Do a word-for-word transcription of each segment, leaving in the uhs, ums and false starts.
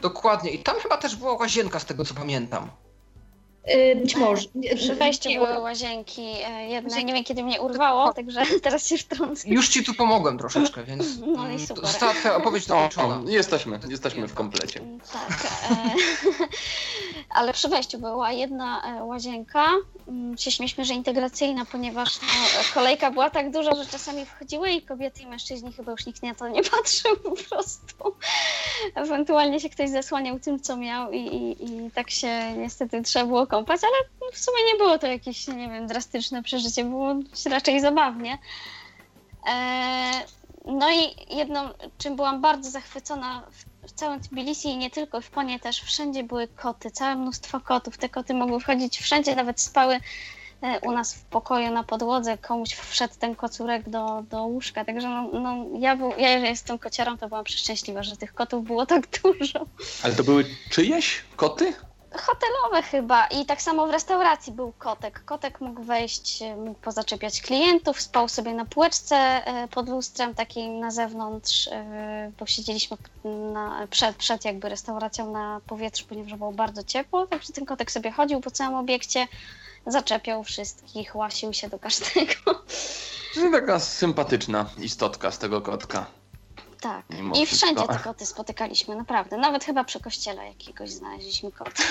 Dokładnie. I tam chyba też była łazienka, z tego co pamiętam. Być może. Przy wejściu były łazienki jedne. Nie wiem, kiedy mnie urwało, także teraz się wtrącę. Już ci tu pomogłem troszeczkę, więc no i super. Została twoja opowieść dokończona. No, jesteśmy, jesteśmy w komplecie. Tak. E, ale przy wejściu była jedna łazienka. Się śmieliśmy, że integracyjna, ponieważ no, kolejka była tak duża, że czasami wchodziły i kobiety i mężczyźni, chyba już nikt na to nie patrzył po prostu. Ewentualnie się ktoś zasłaniał tym, co miał i, i, i tak się niestety trzeba było kąpać, ale w sumie nie było to jakieś, nie wiem, drastyczne przeżycie, było raczej zabawnie. E, no i jedną, czym byłam bardzo zachwycona w, w całym Tbilisi i nie tylko, w Konie też, wszędzie były koty, całe mnóstwo kotów. Te koty mogły wchodzić wszędzie, nawet spały e, u nas w pokoju na podłodze, komuś wszedł ten kocurek do, do łóżka, także no, no, ja, był, ja jeżeli jestem kociarą, to byłam przeszczęśliwa, że tych kotów było tak dużo. Ale to były czyjeś koty? Hotelowe chyba i tak samo w restauracji był kotek. Kotek mógł wejść, mógł pozaczepiać klientów, spał sobie na półeczce pod lustrem takiej na zewnątrz, bo siedzieliśmy na, przed, przed jakby restauracją na powietrzu, ponieważ było bardzo ciepło, także ten kotek sobie chodził po całym obiekcie, zaczepiał wszystkich, łasił się do każdego. To taka sympatyczna istotka z tego kotka. Tak. Mimo I wszystko. wszędzie te koty spotykaliśmy, naprawdę. Nawet chyba przy kościele jakiegoś znaleźliśmy kota.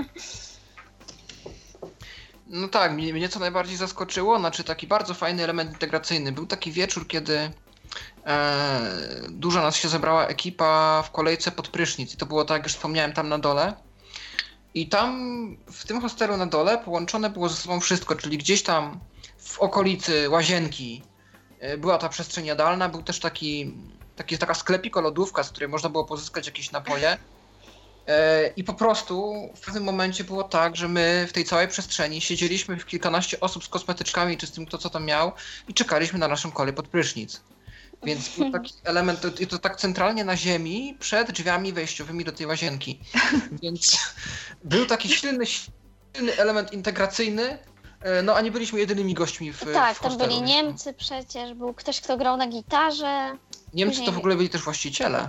No tak, mnie, mnie co najbardziej zaskoczyło, znaczy taki bardzo fajny element integracyjny. Był taki wieczór, kiedy e, duża nas się zebrała ekipa w kolejce pod prysznic. I to było tak, jak już wspomniałem, tam na dole. I tam w tym hostelu na dole połączone było ze sobą wszystko, czyli gdzieś tam w okolicy łazienki e, była ta przestrzeń jadalna, był też taki... Taki, taka sklepiko, lodówka, z której można było pozyskać jakieś napoje. E, I po prostu w pewnym momencie było tak, że my w tej całej przestrzeni siedzieliśmy w kilkanaście osób z kosmetyczkami czy z tym, kto co tam miał i czekaliśmy na naszą kolej pod prysznic. Więc był taki element, i to tak centralnie na ziemi, przed drzwiami wejściowymi do tej łazienki. Więc był taki silny, silny element integracyjny. No a nie byliśmy jedynymi gośćmi w Tak, w tam hostelu. byli Niemcy przecież, był ktoś, kto grał na gitarze. Niemcy Później... to w ogóle byli też właściciele.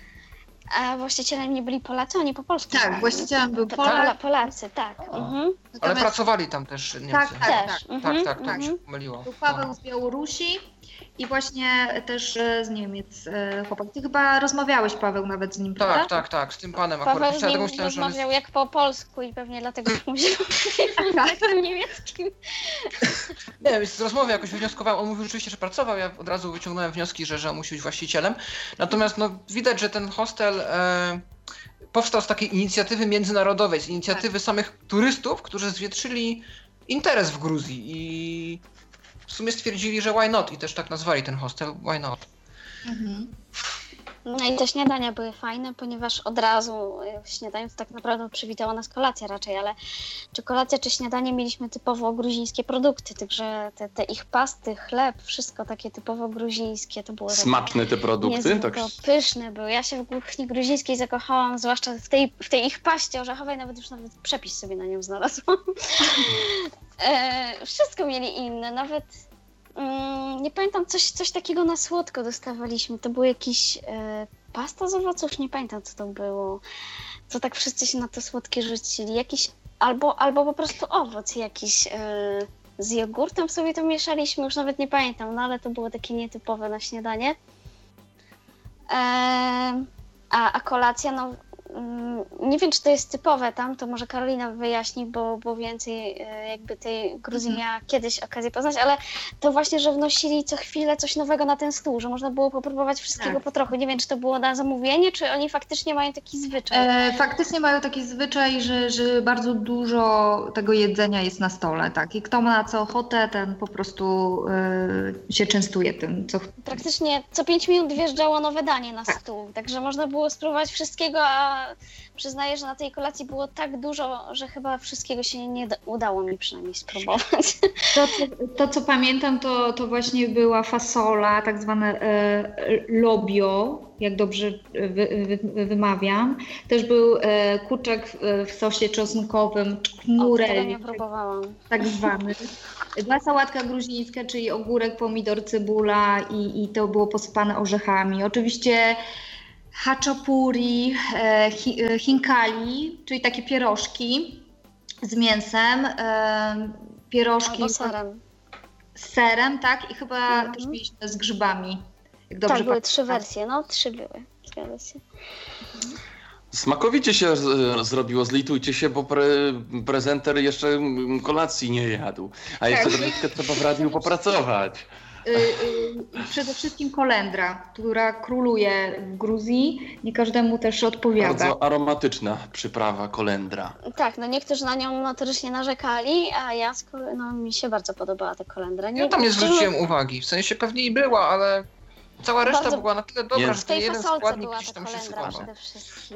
A właścicielem nie byli Polacy, oni po polsku. Tak, właścicielem był Polak. Polak. Polacy, tak. Mhm. Ale pracowali tam też Niemcy. Tak, tak, Też. tak. Mhm, Tak, tak, tak, mhm. się pomyliło. Był Paweł z Białorusi i właśnie też z Niemiec chłopak. Ty chyba rozmawiałeś, Paweł, nawet z nim, Tak, prawda? tak, tak, z tym panem Paweł akurat. z Ja nim tego myślałem, że on jest... rozmawiał jak po polsku i pewnie dlatego musiał Tak. takim niemieckim. Nie wiem, z rozmowy jakoś wywnioskowałem, on mówił rzeczywiście, że pracował, ja od razu wyciągnąłem wnioski, że, że musi być właścicielem. Natomiast no, widać, że ten hostel e, powstał z takiej inicjatywy międzynarodowej, z inicjatywy Tak. samych turystów, którzy zwietrzyli interes w Gruzji i w sumie stwierdzili, że why not i też tak nazwali ten hostel, why not. Mhm. No i te śniadania były fajne, ponieważ od razu w śniadaniu to tak naprawdę przywitała nas kolacja raczej, ale czy kolacja, czy śniadanie mieliśmy typowo gruzińskie produkty, także te, te ich pasty, chleb, wszystko takie typowo gruzińskie, to było Smaczne te produkty? Tak. pyszne były. Ja się w kuchni gruzińskiej zakochałam, zwłaszcza w tej, w tej ich paście orzechowej, nawet już nawet przepis sobie na nią znalazłam. e, wszystko mieli inne, nawet Mm, nie pamiętam, coś, coś takiego na słodko dostawaliśmy. To był jakiś e, pasta z owoców, nie pamiętam co to było. Co tak wszyscy się na to słodkie rzucili. Jakiś, albo, albo po prostu owoc jakiś e, z jogurtem sobie to mieszaliśmy, już nawet nie pamiętam, no ale to było takie nietypowe na śniadanie. E, a, a kolacja, no nie wiem, czy to jest typowe tam, to może Karolina wyjaśni, bo, bo więcej jakby tej Gruzji mm. miała kiedyś okazję poznać, ale to właśnie, że wnosili co chwilę coś nowego na ten stół, że można było popróbować wszystkiego tak. po trochu. Nie wiem, czy to było na zamówienie, czy oni faktycznie mają taki zwyczaj. E, faktycznie mają taki zwyczaj, że, że bardzo dużo tego jedzenia jest na stole, tak? I kto ma na co ochotę, ten po prostu e, się częstuje tym. Co... Praktycznie co pięć minut wjeżdżało nowe danie na stół, także można było spróbować wszystkiego, a przyznaję, że na tej kolacji było tak dużo, że chyba wszystkiego się nie udało mi przynajmniej spróbować. To, co, to, co pamiętam, to, to właśnie była fasola, tak zwane e, lobio, jak dobrze wy, wy, wymawiam. Też był e, kurczak w sosie czosnkowym, czknurel, nie próbowałam. Tak zwany. Była sałatka gruzińska, czyli ogórek, pomidor, cebula i, i to było posypane orzechami. Oczywiście haczapuri, e, hi, e, hinkali, czyli takie pierożki z mięsem, e, pierożki Albo serem. z serem, tak? I chyba Mhm. też mieliśmy z grzybami. Jak dobrze Tak, były pamiętam. trzy wersje, no trzy były, zgadza się. Smakowicie się z, zrobiło, zlitujcie się, bo pre, prezenter jeszcze mm, kolacji nie jadł. A jeszcze Tak. troszeczkę trzeba w radiu popracować. Y, y, przede wszystkim kolendra, która króluje w Gruzji. Nie każdemu też odpowiada. Bardzo aromatyczna przyprawa kolendra. Tak, no niektórzy na nią notorycznie narzekali, a ja z kolei, no mi się bardzo podobała ta kolendra. Ja tam nie wiem, zwróciłem uwagi, w sensie pewnie i była, ale cała reszta Bardzo- była na tyle dobra, Nie. że W ten tej jeden fasolce składnik była gdzieś ta tam się kolendra schował. przede wszystkim.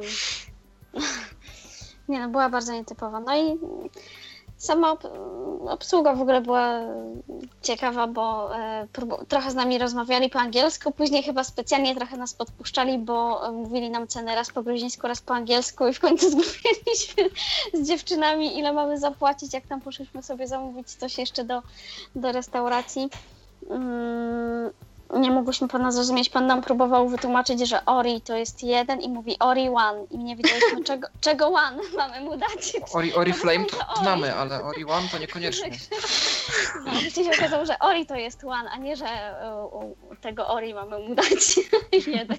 Nie no, była bardzo nietypowa. No i sama ob- obsługa w ogóle była ciekawa, bo e, prób- trochę z nami rozmawiali po angielsku, później chyba specjalnie trochę nas podpuszczali, bo e, mówili nam ceny raz po gruzińsku, raz po angielsku i w końcu zgubiliśmy z dziewczynami, ile mamy zapłacić, jak tam poszliśmy sobie zamówić coś jeszcze do, do restauracji. Mm, nie mogłyśmy pana zrozumieć. Pan nam próbował wytłumaczyć, że Ori to jest jeden i mówi Ori one i nie wiedzieliśmy czego, czego one mamy mu dać. Ori, Ori No, Flame to to Ori. znamy, ale Ori One to niekoniecznie. No, wreszcie się okazało, że Ori to jest one, a nie, że u, u, tego Ori mamy mu dać jeden.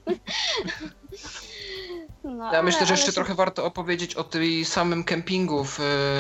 No, Ja ale- myślę, że ale jeszcze się- trochę warto opowiedzieć o tym samym kempingu w,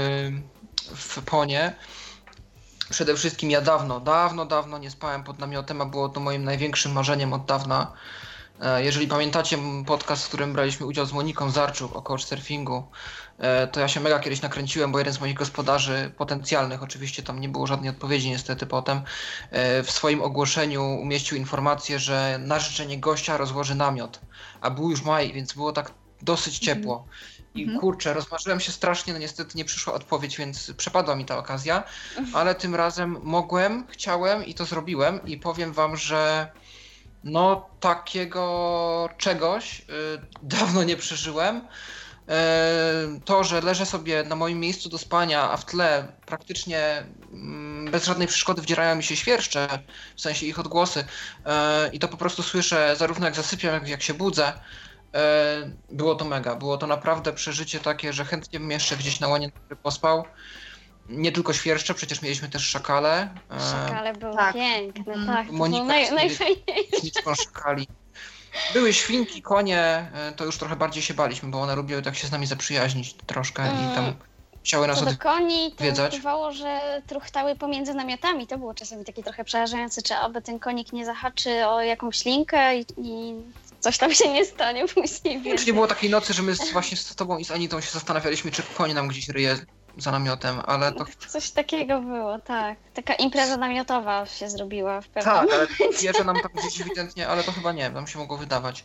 w Ponie. Przede wszystkim ja dawno, dawno, dawno nie spałem pod namiotem, a było to moim największym marzeniem od dawna. E, Jeżeli pamiętacie podcast, w którym braliśmy udział z Moniką Zarczuk o couchsurfingu, e, to ja się mega kiedyś nakręciłem, bo jeden z moich gospodarzy potencjalnych, oczywiście tam nie było żadnej odpowiedzi niestety potem, e, w swoim ogłoszeniu umieścił informację, że na życzenie gościa rozłoży namiot. A był już maj, więc było tak dosyć ciepło. I Mhm. kurczę, rozmarzyłem się strasznie, no niestety nie przyszła odpowiedź, więc przepadła mi ta okazja, ale tym razem mogłem, chciałem i to zrobiłem i powiem wam, że no takiego czegoś y, dawno nie przeżyłem. Y, to, że leżę sobie na moim miejscu do spania, a w tle praktycznie mm, bez żadnej przeszkody wdzierają mi się świerszcze, w sensie ich odgłosy, y, i to po prostu słyszę zarówno jak zasypiam, jak, jak się budzę. E, Było to mega, było to naprawdę przeżycie takie, że chętnie bym jeszcze gdzieś na łanie pospał. Nie tylko świerszcze, przecież mieliśmy też szakale. e, Szakale były tak. piękne, Mhm. tak. To Monika było naj, wtedy- najfajniejsze. Liczbą szakali. Były świnki, konie, e, to już trochę bardziej się baliśmy, bo one lubiły tak się z nami zaprzyjaźnić troszkę i tam chciały nas Co do od... koni, to odwiedzać. bywało, że truchtały pomiędzy namiotami. To było czasami takie trochę przerażające, czy aby ten konik nie zahaczy o jakąś linkę i, i coś tam się nie stanie później. Nie wiem, czy nie było takiej nocy, że my z, właśnie z tobą i z Anitą się zastanawialiśmy, czy koń nam gdzieś ryje za namiotem, ale to... Coś takiego było, tak. Taka impreza namiotowa się zrobiła w pewnym Tak, ale wierzę nam tam gdzieś ewidentnie, ale to chyba nie, nam się mogło wydawać.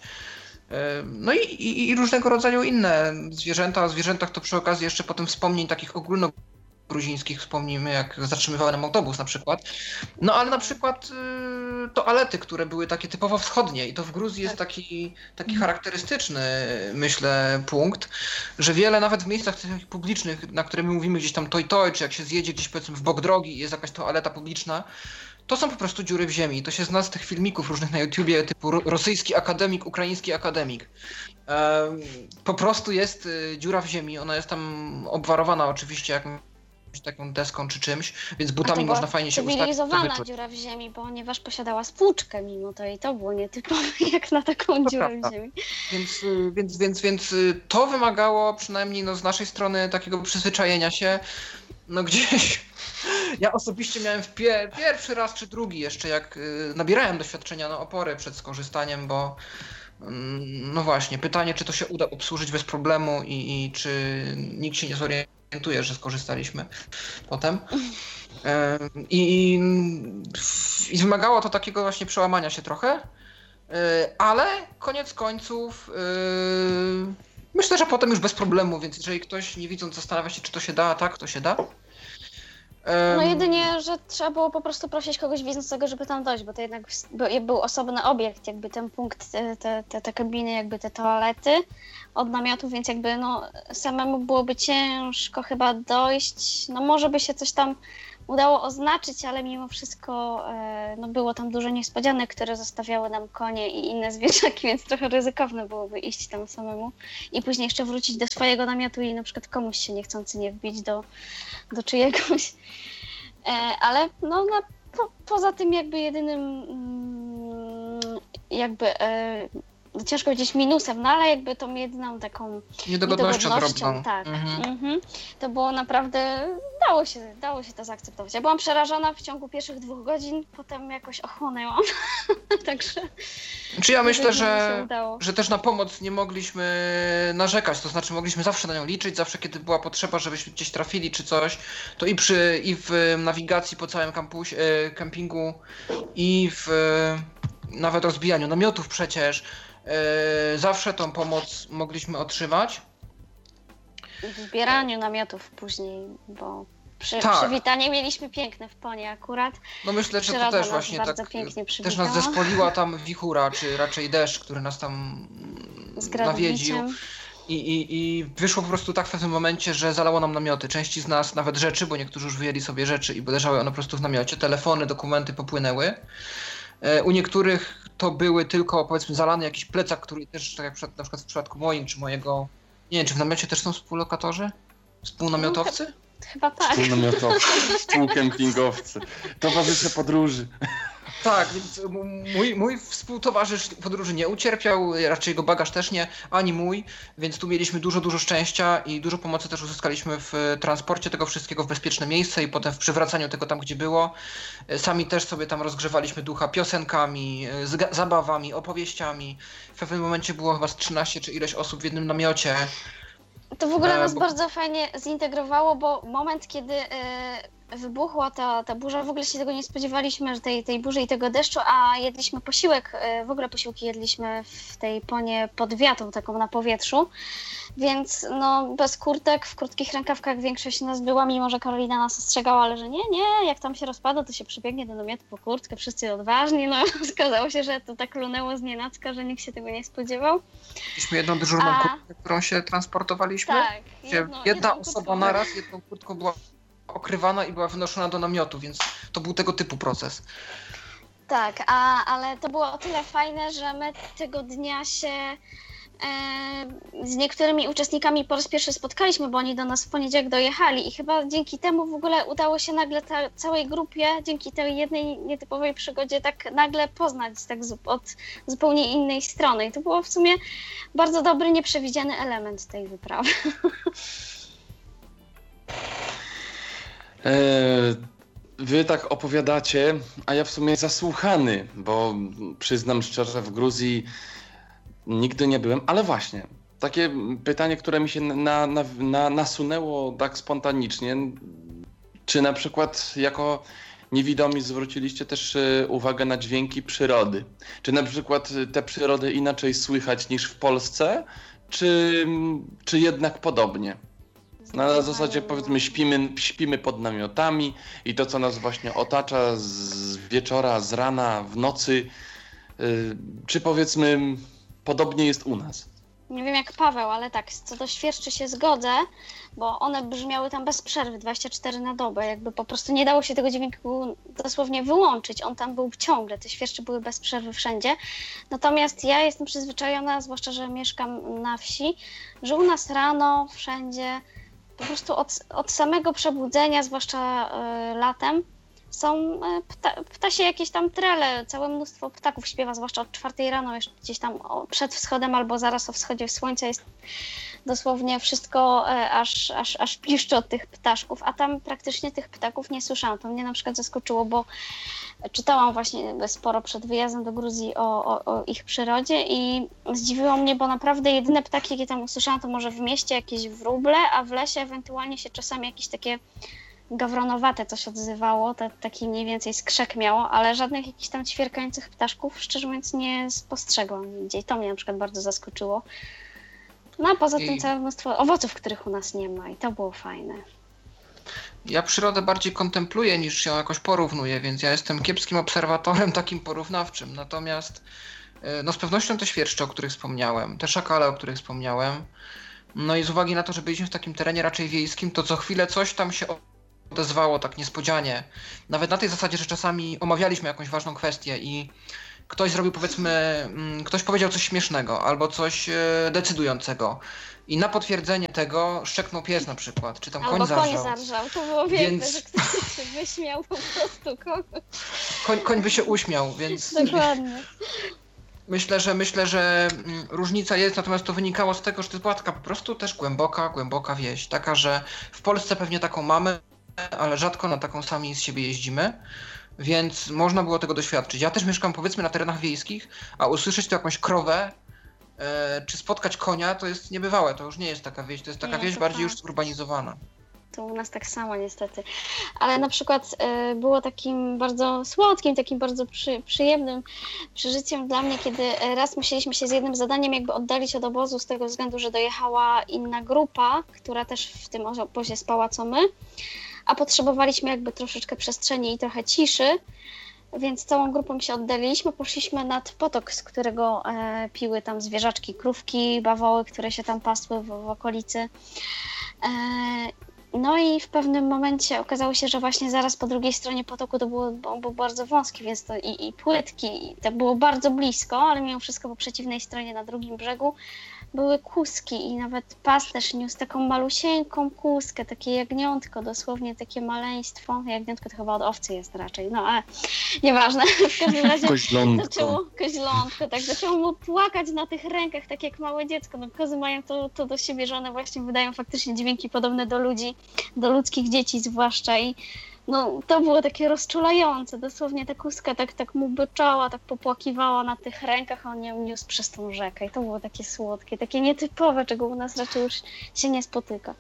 Ym, No i, i, i różnego rodzaju inne zwierzęta. O zwierzętach to przy okazji jeszcze potem wspomnień takich ogólnogruzińskich wspomnimy, jak zatrzymywały nam autobus na przykład. No ale na przykład y, toalety, które były takie typowo wschodnie i to w Gruzji jest taki, taki charakterystyczny, myślę, punkt, że wiele nawet w miejscach takich publicznych, na które my mówimy gdzieś tam toj toj, czy jak się zjedzie gdzieś powiedzmy w bok drogi i jest jakaś toaleta publiczna, to są po prostu dziury w ziemi. To się zna z tych filmików różnych na YouTubie typu ro- rosyjski akademik, ukraiński akademik. Em, po prostu jest y, dziura w ziemi, ona jest tam obwarowana oczywiście jakąś taką deską czy czymś, więc A to butami była można fajnie się ustawić. to cywilizowana wyczuć. dziura w ziemi, ponieważ posiadała spłuczkę mimo to i to było nietypowe jak na taką To dziurę prawda. w ziemi. Więc, y, więc, więc, więc y, to wymagało przynajmniej no, z naszej strony takiego przyzwyczajenia się. No gdzieś. Ja osobiście miałem w pie- pierwszy raz czy drugi jeszcze, jak y, nabierałem doświadczenia na opory przed skorzystaniem, bo mm, no właśnie, pytanie, czy to się uda obsłużyć bez problemu i, i czy nikt się nie zorientuje, że skorzystaliśmy potem. Ym, I, i wymagało to takiego właśnie przełamania się trochę. Yy, ale koniec końców yy, myślę, że potem już bez problemu, więc jeżeli ktoś nie widząc zastanawia się, czy to się da, a tak, to się da. No Ym, jedynie, że trzeba było po prostu prosić kogoś widzącego, żeby tam dojść, bo to jednak był, był osobny obiekt, jakby ten punkt, te, te, te, te kabiny, jakby te toalety od namiotu, więc jakby no samemu byłoby ciężko chyba dojść, no może by się coś tam udało oznaczyć, ale mimo wszystko e, no było tam dużo niespodzianek, które zostawiały nam konie i inne zwierzaki, więc trochę ryzykowne byłoby iść tam samemu i później jeszcze wrócić do swojego namiotu i na przykład komuś się niechcący nie wbić do, do czyjegoś. E, ale no na, po, poza tym jakby jedynym mm, jakby e, no ciężko powiedzieć minusem, no ale jakby tą jedyną taką Niedogodnością drobną. Tak. Mhm. Mhm. To było naprawdę, dało się, dało się to zaakceptować. Ja byłam przerażona w ciągu pierwszych dwóch godzin, potem jakoś ochłonęłam. Także. Czy ja myślę, się że, udało. że też na pomoc nie mogliśmy narzekać, to znaczy mogliśmy zawsze na nią liczyć, zawsze kiedy była potrzeba, żebyśmy gdzieś trafili czy coś, to i przy i w nawigacji po całym kampusie, kempingu i w nawet rozbijaniu namiotów przecież. Yy, zawsze tą pomoc mogliśmy otrzymać. W zbieraniu namiotów później, bo przy, Tak. przywitanie mieliśmy piękne w Ponie akurat. No myślę, że to Przyroda też nas właśnie bardzo tak pięknie też przywitała. nas zespoliła tam wichura, czy raczej deszcz, który nas tam Z nawiedził. gradowiciem. I, i, I wyszło po prostu tak w pewnym momencie, że zalało nam namioty. Części z nas nawet rzeczy, bo niektórzy już wyjęli sobie rzeczy i leżały one po prostu w namiocie. Telefony, dokumenty popłynęły. U niektórych to były tylko, powiedzmy, zalany jakiś plecak, który też, tak jak przed, na przykład w przypadku moim, czy mojego, nie wiem, czy w namiocie też są współlokatorzy? Współnamiotowcy? Chyba tak. Współnamiotowcy, współkempingowcy, towarzysze podróży. Tak, więc mój, mój współtowarzysz podróży nie ucierpiał, raczej jego bagaż też nie, ani mój, więc tu mieliśmy dużo, dużo szczęścia i dużo pomocy też uzyskaliśmy w transporcie tego wszystkiego w bezpieczne miejsce i potem w przywracaniu tego tam, gdzie było. Sami też sobie tam rozgrzewaliśmy ducha piosenkami, zabawami, opowieściami. W pewnym momencie było chyba z trzynaście czy ileś osób w jednym namiocie. To w ogóle nas bo... bardzo fajnie zintegrowało, bo moment, kiedy y, wybuchła ta, ta burza, w ogóle się tego nie spodziewaliśmy, że tej, tej burzy i tego deszczu, a jedliśmy posiłek, y, w ogóle posiłki jedliśmy w tej Ponie pod wiatą, taką na powietrzu, więc no bez kurtek, w krótkich rękawkach większość nas była, mimo że Karolina nas ostrzegała, ale że nie, nie, jak tam się rozpada, to się przybiegnie do namiotu po kurtkę, wszyscy odważni, no skazało się, że to tak lunęło znienacka, że nikt się tego nie spodziewał. Mieliśmy jedną dyżurną A... kurtkę, którą się transportowaliśmy. Tak. Gdzie Jedno, jedna jedną osoba kurtką. naraz jedną kurtką była okrywana i była wynoszona do namiotu, więc to był tego typu proces. Tak, a, ale to było o tyle fajne, że my tego dnia się e, z niektórymi uczestnikami po raz pierwszy spotkaliśmy, bo oni do nas w poniedziałek dojechali i chyba dzięki temu w ogóle udało się nagle ta, całej grupie, dzięki tej jednej nietypowej przygodzie tak nagle poznać tak z, od zupełnie innej strony i to było w sumie bardzo dobry, nieprzewidziany element tej wyprawy. Wy tak opowiadacie, a ja w sumie zasłuchany, bo przyznam szczerze, w Gruzji nigdy nie byłem, ale właśnie, takie pytanie, które mi się na, na, na, nasunęło tak spontanicznie, czy na przykład jako niewidomi zwróciliście też uwagę na dźwięki przyrody? Czy na przykład te przyrody inaczej słychać niż w Polsce, czy, czy jednak podobnie? Na zasadzie powiedzmy śpimy, śpimy pod namiotami i to, co nas właśnie otacza z wieczora, z rana, w nocy, yy, czy powiedzmy podobnie jest u nas? Nie wiem jak Paweł, ale tak, co do świerszczy się zgodzę, bo one brzmiały tam bez przerwy, dwadzieścia cztery na dobę, jakby po prostu nie dało się tego dźwięku dosłownie wyłączyć, on tam był ciągle, te świerszcze były bez przerwy wszędzie. Natomiast ja jestem przyzwyczajona, zwłaszcza, że mieszkam na wsi, że u nas rano wszędzie po prostu od, od samego przebudzenia, zwłaszcza y, latem, są y, pta, ptasie jakieś tam trele, całe mnóstwo ptaków śpiewa, zwłaszcza od czwartej rano, jeszcze gdzieś tam o, przed wschodem albo zaraz o wschodzie słońca jest dosłownie wszystko y, aż, aż, aż piszczy od tych ptaszków, a tam praktycznie tych ptaków nie słyszałam. To mnie na przykład zaskoczyło, bo czytałam właśnie sporo przed wyjazdem do Gruzji o, o, o ich przyrodzie i zdziwiło mnie, bo naprawdę jedyne ptaki, jakie tam usłyszałam, to może w mieście jakieś wróble, a w lesie ewentualnie się czasami jakieś takie gawronowate coś odzywało, to taki mniej więcej skrzek miało, ale żadnych jakichś tam ćwierkających ptaszków, szczerze mówiąc, nie spostrzegłam nigdzie i to mnie na przykład bardzo zaskoczyło. No a poza I... tym całe mnóstwo owoców, których u nas nie ma i to było fajne. Ja przyrodę bardziej kontempluję niż ją jakoś porównuję, więc ja jestem kiepskim obserwatorem takim porównawczym. Natomiast no z pewnością te świerszcze, o których wspomniałem, te szakale, o których wspomniałem, no i z uwagi na to, że byliśmy w takim terenie raczej wiejskim, to co chwilę coś tam się odezwało tak niespodzianie. Nawet na tej zasadzie, że czasami omawialiśmy jakąś ważną kwestię i ktoś zrobił, powiedzmy, ktoś powiedział coś śmiesznego albo coś decydującego. I na potwierdzenie tego szczeknął pies na przykład, czy tam Albo koń zarżał. koń zarżał. To było piękne, Więc- że ktoś się wyśmiał po prostu kogoś. Koń, koń by się uśmiał, więc Dokładnie. myślę, że myślę, że mm, różnica jest, natomiast to wynikało z tego, że to była taka po prostu też głęboka, głęboka wieś. Taka, że w Polsce pewnie taką mamy, ale rzadko na taką sami z siebie jeździmy. Więc można było tego doświadczyć. Ja też mieszkam, powiedzmy, na terenach wiejskich, a usłyszeć tu jakąś krowę, e, czy spotkać konia, to jest niebywałe. To już nie jest taka wieś, to jest taka Nie, wieś to bardziej tak. już zurbanizowana. To u nas tak samo niestety. Ale na przykład y, było takim bardzo słodkim, takim bardzo przy, przyjemnym przeżyciem dla mnie, kiedy raz musieliśmy się z jednym zadaniem jakby oddalić od obozu z tego względu, że dojechała inna grupa, która też w tym obozie spała co my, a potrzebowaliśmy jakby troszeczkę przestrzeni i trochę ciszy, więc całą grupą się oddaliliśmy, poszliśmy nad potok, z którego e, piły tam zwierzaczki, krówki, bawoły, które się tam pasły w, w okolicy. E, No i w pewnym momencie okazało się, że właśnie zaraz po drugiej stronie potoku to było, on był bardzo wąski, więc to i, i płytki, i to było bardzo blisko, ale mimo wszystko po przeciwnej stronie na drugim brzegu były kuski i nawet pasterz niósł taką malusieńką kuskę, takie jagniątko, dosłownie takie maleństwo. Jagniątko to chyba od owcy jest raczej, no ale nieważne. W każdym razie Koźlątko. zaczęło, koźlątko, tak, zaczęło mu płakać na tych rękach, tak jak małe dziecko. No kozy mają to, to do siebie, że one właśnie wydają faktycznie dźwięki podobne do ludzi, do ludzkich dzieci zwłaszcza i no, to było takie rozczulające, dosłownie ta kuska tak, tak mu byczała, tak popłakiwała na tych rękach, a on ją niósł przez tą rzekę i to było takie słodkie, takie nietypowe, czego u nas raczej już się nie spotyka.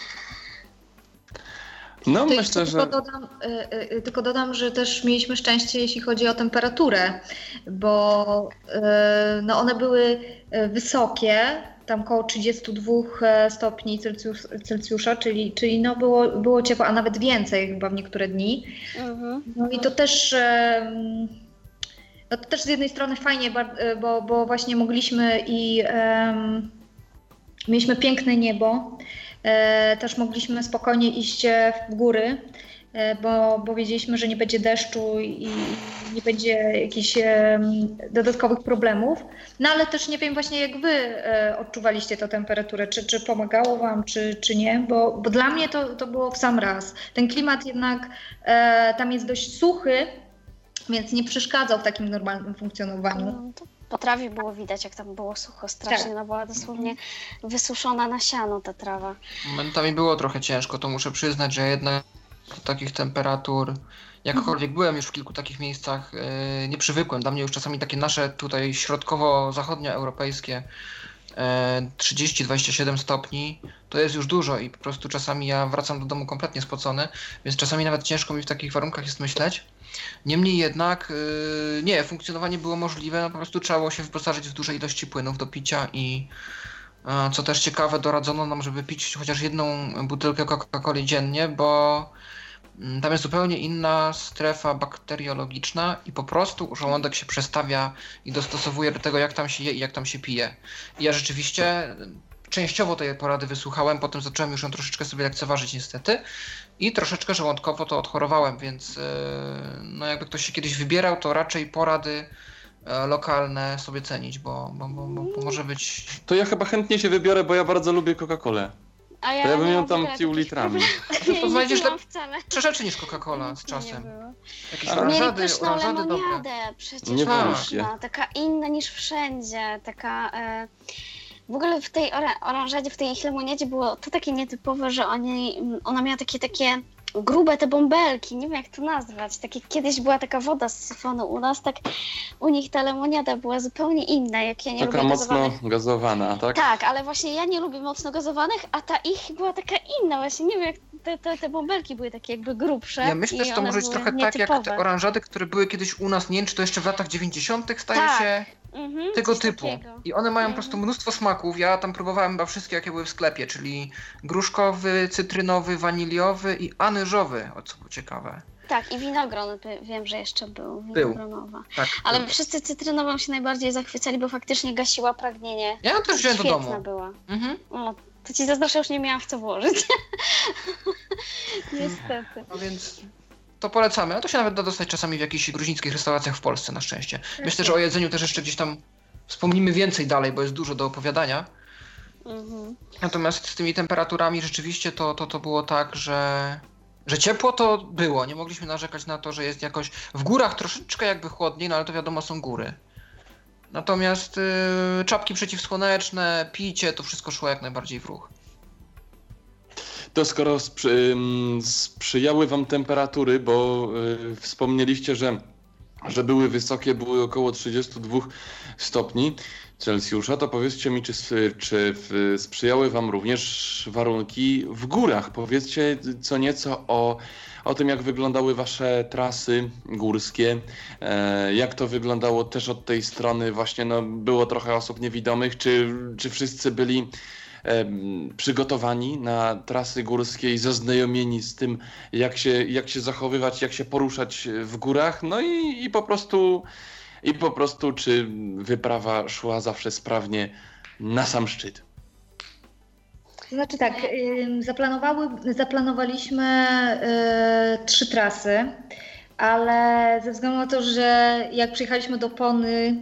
No To myślę, jeszcze że... tylko dodam, y, y, tylko dodam, że też mieliśmy szczęście, jeśli chodzi o temperaturę, bo y, no one były y, wysokie, tam koło trzydzieści dwa stopni Celsjus, Celsjusza, czyli, czyli no było, było ciepło, a nawet więcej chyba w niektóre dni. Mhm. No i to też, em, no to też z jednej strony fajnie, bar- bo, bo właśnie mogliśmy i em, mieliśmy piękne niebo, e, też mogliśmy spokojnie iść e, w góry, e, bo, bo wiedzieliśmy, że nie będzie deszczu i nie będzie jakichś em, dodatkowych problemów. No ale też nie wiem właśnie jak wy e, odczuwaliście tę temperaturę, czy, czy pomagało wam, czy, czy nie, bo, bo dla mnie to, to było w sam raz. Ten klimat jednak e, tam jest dość suchy, więc nie przeszkadzał w takim normalnym funkcjonowaniu. No, to po trawie było widać, jak tam było sucho strasznie, Tak. no była dosłownie wysuszona na siano ta trawa. Momentami było trochę ciężko, to muszę przyznać, że jednak do takich temperatur, jakkolwiek byłem już w kilku takich miejscach, yy, nie przywykłem. Dla mnie już czasami takie nasze tutaj środkowo-zachodnioeuropejskie yy, trzydzieści dwadzieścia siedem stopni to jest już dużo i po prostu czasami ja wracam do domu kompletnie spocony, więc czasami nawet ciężko mi w takich warunkach jest myśleć. Niemniej jednak yy, nie, funkcjonowanie było możliwe, no po prostu trzeba było się wyposażyć w duże ilości płynów do picia i e, co też ciekawe, doradzono nam, żeby pić chociaż jedną butelkę Coca-Coli dziennie, bo mm, tam jest zupełnie inna strefa bakteriologiczna i po prostu żołądek się przestawia i dostosowuje do tego, jak tam się je i jak tam się pije. I ja rzeczywiście częściowo tej porady wysłuchałem, potem zacząłem już ją troszeczkę sobie lekceważyć niestety i troszeczkę żołądkowo to odchorowałem, więc yy, no jakby ktoś się kiedyś wybierał, to raczej porady e, lokalne sobie cenić, bo, bo, bo, bo, bo może być... To ja chyba chętnie się wybiorę, bo ja bardzo lubię Coca-Colę. A ja, To ja bym nie ją mam w tam ogóle pił takich litrami. problemów. To Ja nie znajdziesz piłam lep- wcale. Lepsze rzeczy niż Coca-Cola z Nic mi nie czasem. było. Jakieś A. Mieli oranżady, pyszną oranżady dobre. lemoniadę, przecież Nie pyszna, wątpię. taka inna niż wszędzie, taka... E, w ogóle w tej ora- oranżadzie, w tej ich lemoniadzie było to takie nietypowe, że oni, ona miała takie, takie grube te bąbelki, nie wiem jak to nazwać, takie, kiedyś była taka woda z syfonu, u nas tak, u nich ta lemoniada była zupełnie inna, jak ja nie Taka lubię mocno gazowanych. gazowana, tak? Tak, ale właśnie ja nie lubię mocno gazowanych, a ta ich była taka inna, właśnie nie wiem jak te, te, te bąbelki były takie jakby grubsze. Ja myślę, i że to one może być były trochę tak jak te nietypowe. oranżady, które były kiedyś u nas, nie wiem czy to jeszcze w latach dziewięćdziesiątych staje Tak. się Mhm, tego coś typu. takiego. I one mają po Mhm. prostu mnóstwo smaków. Ja tam próbowałem chyba wszystkie, jakie były w sklepie, czyli gruszkowy, cytrynowy, waniliowy i anyżowy, o co było ciekawe. Tak, i winogron by- wiem, że jeszcze był, Był. winogronowa. Tak, Ale był. wszyscy cytrynową się najbardziej zachwycali, bo faktycznie gasiła pragnienie. Ja ją też wziąłem do Świetna domu. była. Mhm. O, to ci zaznaczę, już nie miałam w co włożyć. Niestety. No więc to polecamy, a to się nawet da dostać czasami w jakichś gruzińskich restauracjach w Polsce na szczęście. Myślę, że o jedzeniu też jeszcze gdzieś tam wspomnimy więcej dalej, bo jest dużo do opowiadania. Mhm. Natomiast z tymi temperaturami rzeczywiście to, to, to było tak, że, że ciepło to było. Nie mogliśmy narzekać na to, że jest jakoś w górach troszeczkę jakby chłodniej, no ale to wiadomo, są góry. Natomiast yy, czapki przeciwsłoneczne, picie, to wszystko szło jak najbardziej w ruch. To skoro sprzy, ym, sprzyjały wam temperatury, bo y, wspomnieliście, że, że były wysokie, były około trzydzieści dwa stopni Celsjusza, to powiedzcie mi, czy, czy sprzyjały wam również warunki w górach? Powiedzcie co nieco o, o tym, jak wyglądały wasze trasy górskie, e, jak to wyglądało też od tej strony, właśnie no, było trochę osób niewidomych, czy, czy wszyscy byli e, przygotowani na trasy górskie i zaznajomieni z tym, jak się, jak się zachowywać, jak się poruszać w górach, no i, i po prostu i po prostu czy wyprawa szła zawsze sprawnie na sam szczyt? To znaczy tak, zaplanowały, zaplanowaliśmy y, trzy trasy, ale ze względu na to, że jak przyjechaliśmy do Pony, y,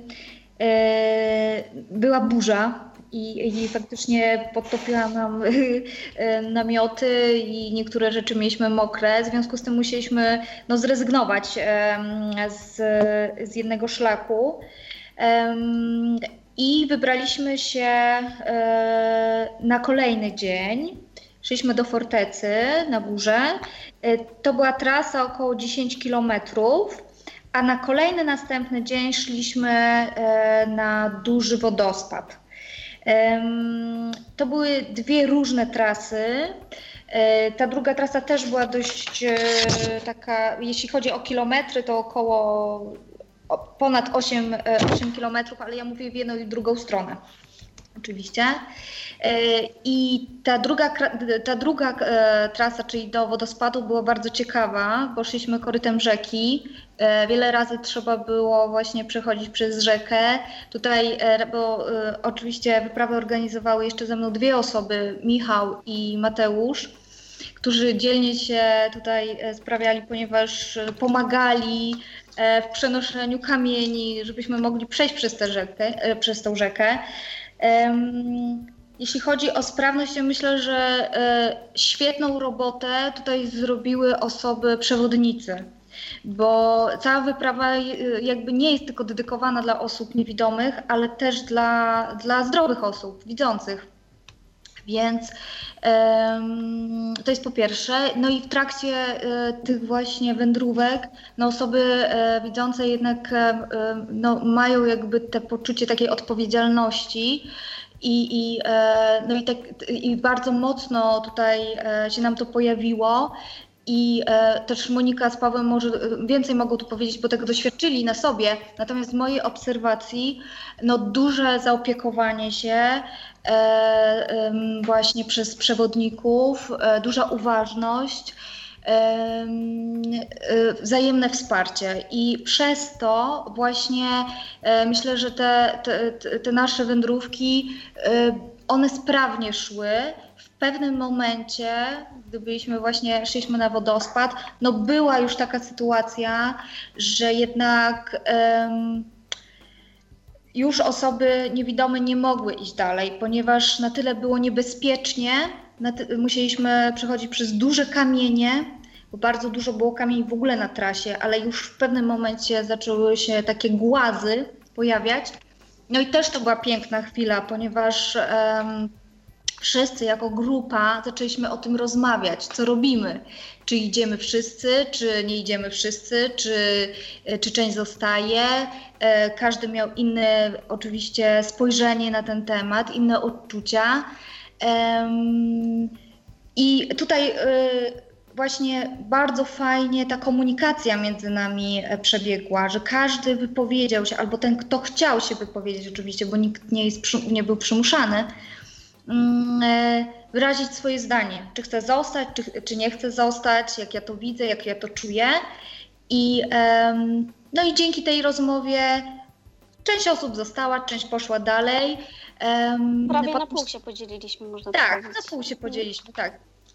była burza i, i faktycznie podtopiła nam y, namioty i niektóre rzeczy mieliśmy mokre, w związku z tym musieliśmy no, zrezygnować y, z, z jednego szlaku. Y, I wybraliśmy się e, na kolejny dzień. Szliśmy do fortecy na górze. E, to była trasa około dziesięć kilometrów, a na kolejny następny dzień szliśmy e, na duży wodospad. E, to były dwie różne trasy. E, ta druga trasa też była dość e, taka, jeśli chodzi o kilometry, to około ponad osiem kilometrów, ale ja mówię w jedną i w drugą stronę. Oczywiście. I ta druga, ta druga trasa, czyli do wodospadu, była bardzo ciekawa, bo szliśmy korytem rzeki. Wiele razy trzeba było właśnie przechodzić przez rzekę. Tutaj, bo oczywiście wyprawę organizowały jeszcze ze mną dwie osoby, Michał i Mateusz, którzy dzielnie się tutaj sprawiali, ponieważ pomagali w przenoszeniu kamieni, żebyśmy mogli przejść przez tę rzekę, przez tą rzekę. Jeśli chodzi o sprawność, ja myślę, że świetną robotę tutaj zrobiły osoby przewodnicy, bo cała wyprawa jakby nie jest tylko dedykowana dla osób niewidomych, ale też dla, dla zdrowych osób, widzących. Więc um, to jest po pierwsze. No i w trakcie e, tych właśnie wędrówek no osoby e, widzące jednak e, no, mają jakby te poczucie takiej odpowiedzialności i, i, e, no i, tak, i bardzo mocno tutaj e, się nam to pojawiło. I e, też Monika z Pawłem może więcej mogą tu powiedzieć, bo tego doświadczyli na sobie. Natomiast z mojej obserwacji no, duże zaopiekowanie się e, e, właśnie przez przewodników, e, duża uważność, e, e, wzajemne wsparcie. I przez to właśnie e, myślę, że te, te, te nasze wędrówki, e, one sprawnie szły. W pewnym momencie, gdy byliśmy właśnie, szliśmy na wodospad, no była już taka sytuacja, że jednak um, już osoby niewidome nie mogły iść dalej, ponieważ na tyle było niebezpiecznie, na ty- musieliśmy przechodzić przez duże kamienie, bo bardzo dużo było kamieni w ogóle na trasie, ale już w pewnym momencie zaczęły się takie głazy pojawiać. No i też to była piękna chwila, ponieważ um, wszyscy jako grupa zaczęliśmy o tym rozmawiać, co robimy. Czy idziemy wszyscy, czy nie idziemy wszyscy, czy, czy część zostaje. Każdy miał inne oczywiście spojrzenie na ten temat, inne odczucia. I tutaj właśnie bardzo fajnie ta komunikacja między nami przebiegła, że każdy wypowiedział się, albo ten, kto chciał się wypowiedzieć oczywiście, bo nikt nie, jest, nie był przymuszany, wyrazić swoje zdanie, czy chcę zostać, czy, czy nie chcę zostać, jak ja to widzę, jak ja to czuję. I, no i dzięki tej rozmowie część osób została, część poszła dalej. Prawie Potem... na pół się podzieliliśmy, można tak, powiedzieć. Tak, na pół się podzieliliśmy, tak.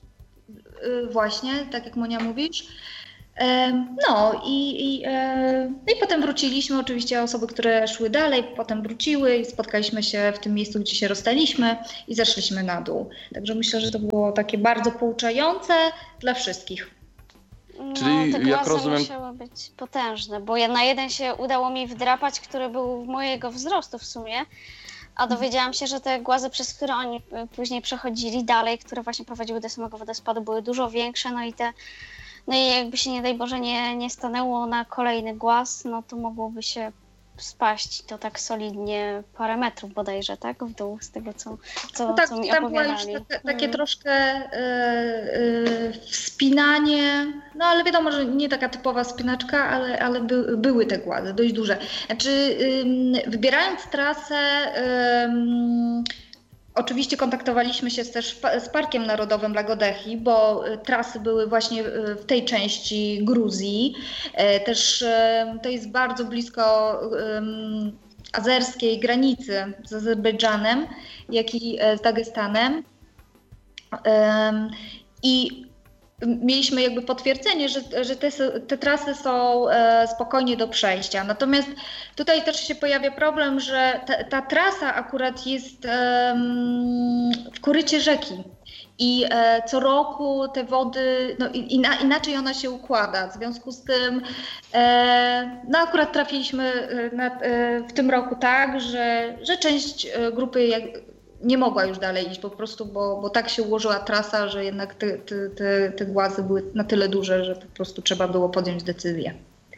Yy, właśnie, tak jak Monia mówisz. No i, i, no i potem wróciliśmy, oczywiście osoby, które szły dalej, potem wróciły i spotkaliśmy się w tym miejscu, gdzie się rozstaliśmy i zeszliśmy na dół. Także myślę, że to było takie bardzo pouczające dla wszystkich. No, Czyli te jak głazy rozumiem- musiały być potężne, bo ja na jeden się udało mi wdrapać, który był mojego wzrostu w sumie, a dowiedziałam się, że te głazy, przez które oni y, później przechodzili dalej, które właśnie prowadziły do samego wodospadu, były dużo większe, no i te No i jakby się, nie daj Boże, nie, nie stanęło na kolejny głaz, no to mogłoby się spaść to tak solidnie parę metrów bodajże, tak? W dół, z tego, co, co, No tak, co mi tam było już opowiadali. takie, takie Mm. troszkę e, e, wspinanie, no ale wiadomo, że nie taka typowa wspinaczka, ale, ale by, były te głazy, dość duże. Znaczy, ym, wybierając trasę, ym, oczywiście kontaktowaliśmy się też z Parkiem Narodowym Lagodehi, bo trasy były właśnie w tej części Gruzji. Też to jest bardzo blisko um, azerskiej granicy z Azerbejdżanem, jak i z Dagestanem. Um, I mieliśmy jakby potwierdzenie, że, że te, te trasy są e, spokojnie do przejścia. Natomiast tutaj też się pojawia problem, że ta, ta trasa akurat jest e, w korycie rzeki i e, co roku te wody, no ina, inaczej ona się układa. W związku z tym, e, no akurat trafiliśmy na, e, w tym roku tak, że, że część grupy jak, nie mogła już dalej iść po prostu, bo, bo tak się ułożyła trasa, że jednak te, te, te, te głazy były na tyle duże, że po prostu trzeba było podjąć decyzję.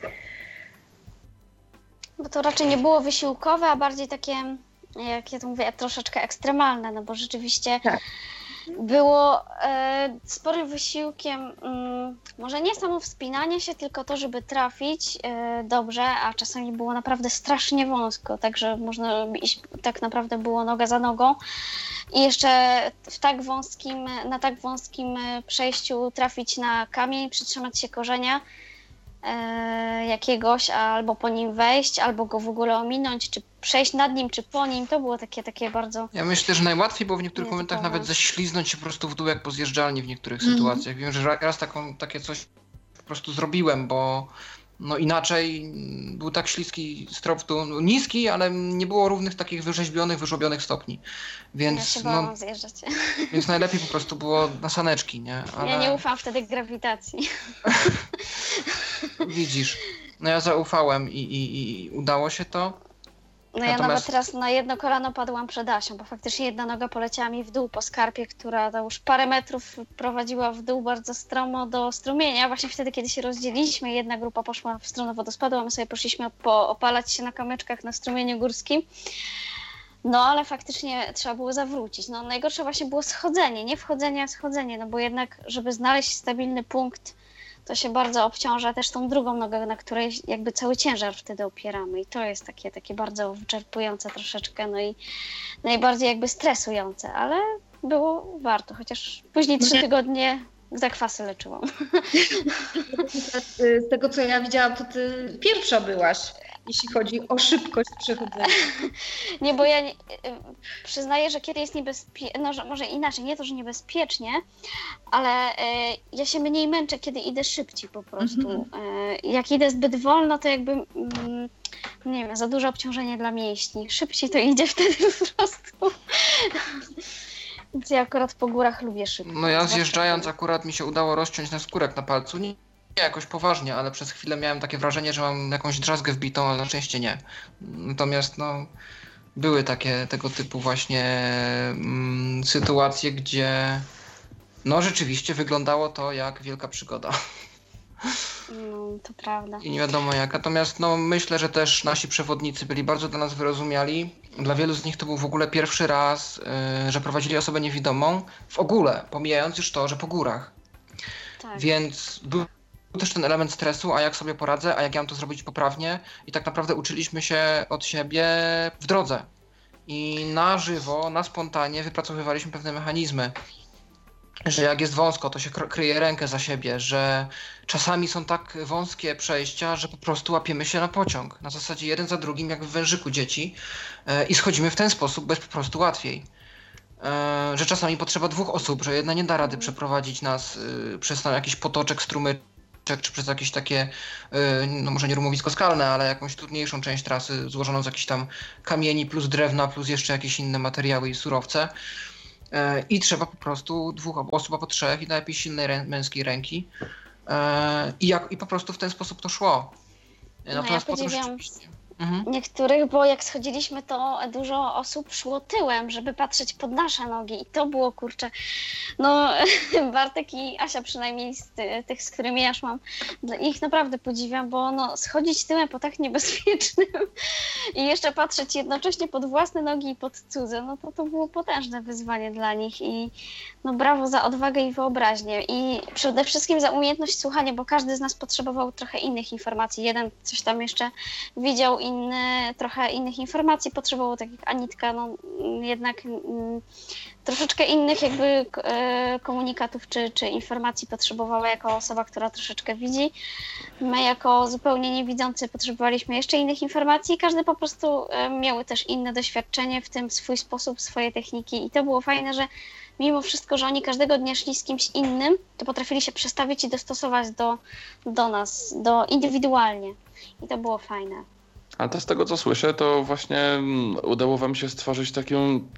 Bo to raczej nie było wysiłkowe, a bardziej takie, jak ja to mówię, troszeczkę ekstremalne, no bo rzeczywiście Tak. było e, sporym wysiłkiem, mm, może nie samo wspinanie się, tylko to, żeby trafić e, dobrze, a czasami było naprawdę strasznie wąsko, także można iść, tak naprawdę było noga za nogą. I jeszcze w tak wąskim, na tak wąskim przejściu trafić na kamień, przytrzymać się korzenia e, jakiegoś, albo po nim wejść, albo go w ogóle ominąć, czy przejść nad nim, czy po nim, to było takie, takie bardzo... Ja myślę, że najłatwiej było w niektórych Nie, momentach zupełnie. nawet ześliznąć się po prostu w dół jak po zjeżdżalni w niektórych Mhm. sytuacjach. Wiem, że ra- raz taką, takie coś po prostu zrobiłem, bo no inaczej był tak śliski strop w dół, no, niski, ale nie było równych takich wyrzeźbionych, wyżłobionych stopni. Więc, Ja się no, bałam zjeżdżać. więc najlepiej po prostu było na saneczki, nie? Ale Ja nie ufam wtedy grawitacji. widzisz, no ja zaufałem i, i, i udało się to. No ja Natomiast- nawet teraz na jedno kolano padłam przed Asią, bo faktycznie jedna noga poleciała mi w dół po skarpie, która to już parę metrów prowadziła w dół bardzo stromo do strumienia. Właśnie wtedy, kiedy się rozdzieliliśmy, jedna grupa poszła w stronę wodospadu, a my sobie poszliśmy poopalać się na kamyczkach na strumieniu górskim. No ale faktycznie trzeba było zawrócić. No najgorsze właśnie było schodzenie, nie wchodzenie, a schodzenie, no bo jednak, żeby znaleźć stabilny punkt, to się bardzo obciąża też tą drugą nogę, na której jakby cały ciężar wtedy opieramy i to jest takie, takie bardzo wyczerpujące troszeczkę, no i najbardziej jakby stresujące, ale było warto, chociaż później trzy tygodnie zakwasy leczyłam. Z tego, co ja widziałam, to ty pierwsza byłaś, jeśli chodzi o szybkość przechodzenia. Nie, bo ja nie, przyznaję, że kiedy jest niebezpiecznie, no że może inaczej, nie to, że niebezpiecznie, ale e, ja się mniej męczę, kiedy idę szybciej po prostu. E, jak idę zbyt wolno, to jakby, mm, nie wiem, za duże obciążenie dla mięśni. Szybciej to idzie wtedy po prostu. Więc ja akurat po górach lubię szybko. No ja zwłaszcza zjeżdżając wtedy. akurat mi się udało rozciąć naskórek na palcu. Nie, nie jakoś poważnie, ale przez chwilę miałem takie wrażenie, że mam jakąś drzazgę wbitą, ale na szczęście nie. Natomiast no były takie tego typu właśnie mm, sytuacje, gdzie no rzeczywiście wyglądało to jak wielka przygoda. No, to prawda. I nie wiadomo jak. Natomiast no, myślę, że też nasi przewodnicy byli bardzo dla nas wyrozumiali. Dla wielu z nich to był w ogóle pierwszy raz, yy, że prowadzili osobę niewidomą w ogóle, pomijając już to, że po górach. Tak. Więc był też ten element stresu, a jak sobie poradzę, a jak ja mam to zrobić poprawnie. I tak naprawdę uczyliśmy się od siebie w drodze. I na żywo, na spontanie wypracowywaliśmy pewne mechanizmy. Że jak jest wąsko, to się kryje rękę za siebie, że czasami są tak wąskie przejścia, że po prostu łapiemy się na pociąg. Na zasadzie jeden za drugim, jak w wężyku dzieci, i schodzimy w ten sposób, bo jest po prostu łatwiej. e, że czasami potrzeba dwóch osób, że jedna nie da rady przeprowadzić nas e, przez tam jakiś potoczek, strumyczek, czy przez jakieś takie, e, no może nie rumowisko skalne, ale jakąś trudniejszą część trasy złożoną z jakichś tam kamieni plus drewna, plus jeszcze jakieś inne materiały i surowce. E, I trzeba po prostu dwóch osób, albo trzech i najlepiej silnej rę- męskiej ręki. E, i, jak, I po prostu w ten sposób to szło. No, Natomiast ja potem podziwiam rzeczywiście... Mhm. niektórych, bo jak schodziliśmy, to dużo osób szło tyłem, żeby patrzeć pod nasze nogi i to było, kurczę, no Bartek i Asia przynajmniej z ty, tych, z którymi ja szłam, ich naprawdę podziwiam, bo no, schodzić tyłem po tak niebezpiecznym i jeszcze patrzeć jednocześnie pod własne nogi i pod cudze, no to to było potężne wyzwanie dla nich i no brawo za odwagę i wyobraźnię i przede wszystkim za umiejętność słuchania, bo każdy z nas potrzebował trochę innych informacji. Jeden coś tam jeszcze widział, inny trochę innych informacji potrzebował, tak jak Anitka, no jednak mm, troszeczkę innych jakby e, komunikatów czy, czy informacji potrzebowała jako osoba, która troszeczkę widzi. My jako zupełnie niewidzący potrzebowaliśmy jeszcze innych informacji. Każdy po prostu e, miał też inne doświadczenie, w tym swój sposób, swoje techniki i to było fajne, że mimo wszystko, że oni każdego dnia szli z kimś innym, to potrafili się przestawić i dostosować do, do nas, do indywidualnie. I to było fajne. Ale to z tego co słyszę, to właśnie mm, udało wam się stworzyć taką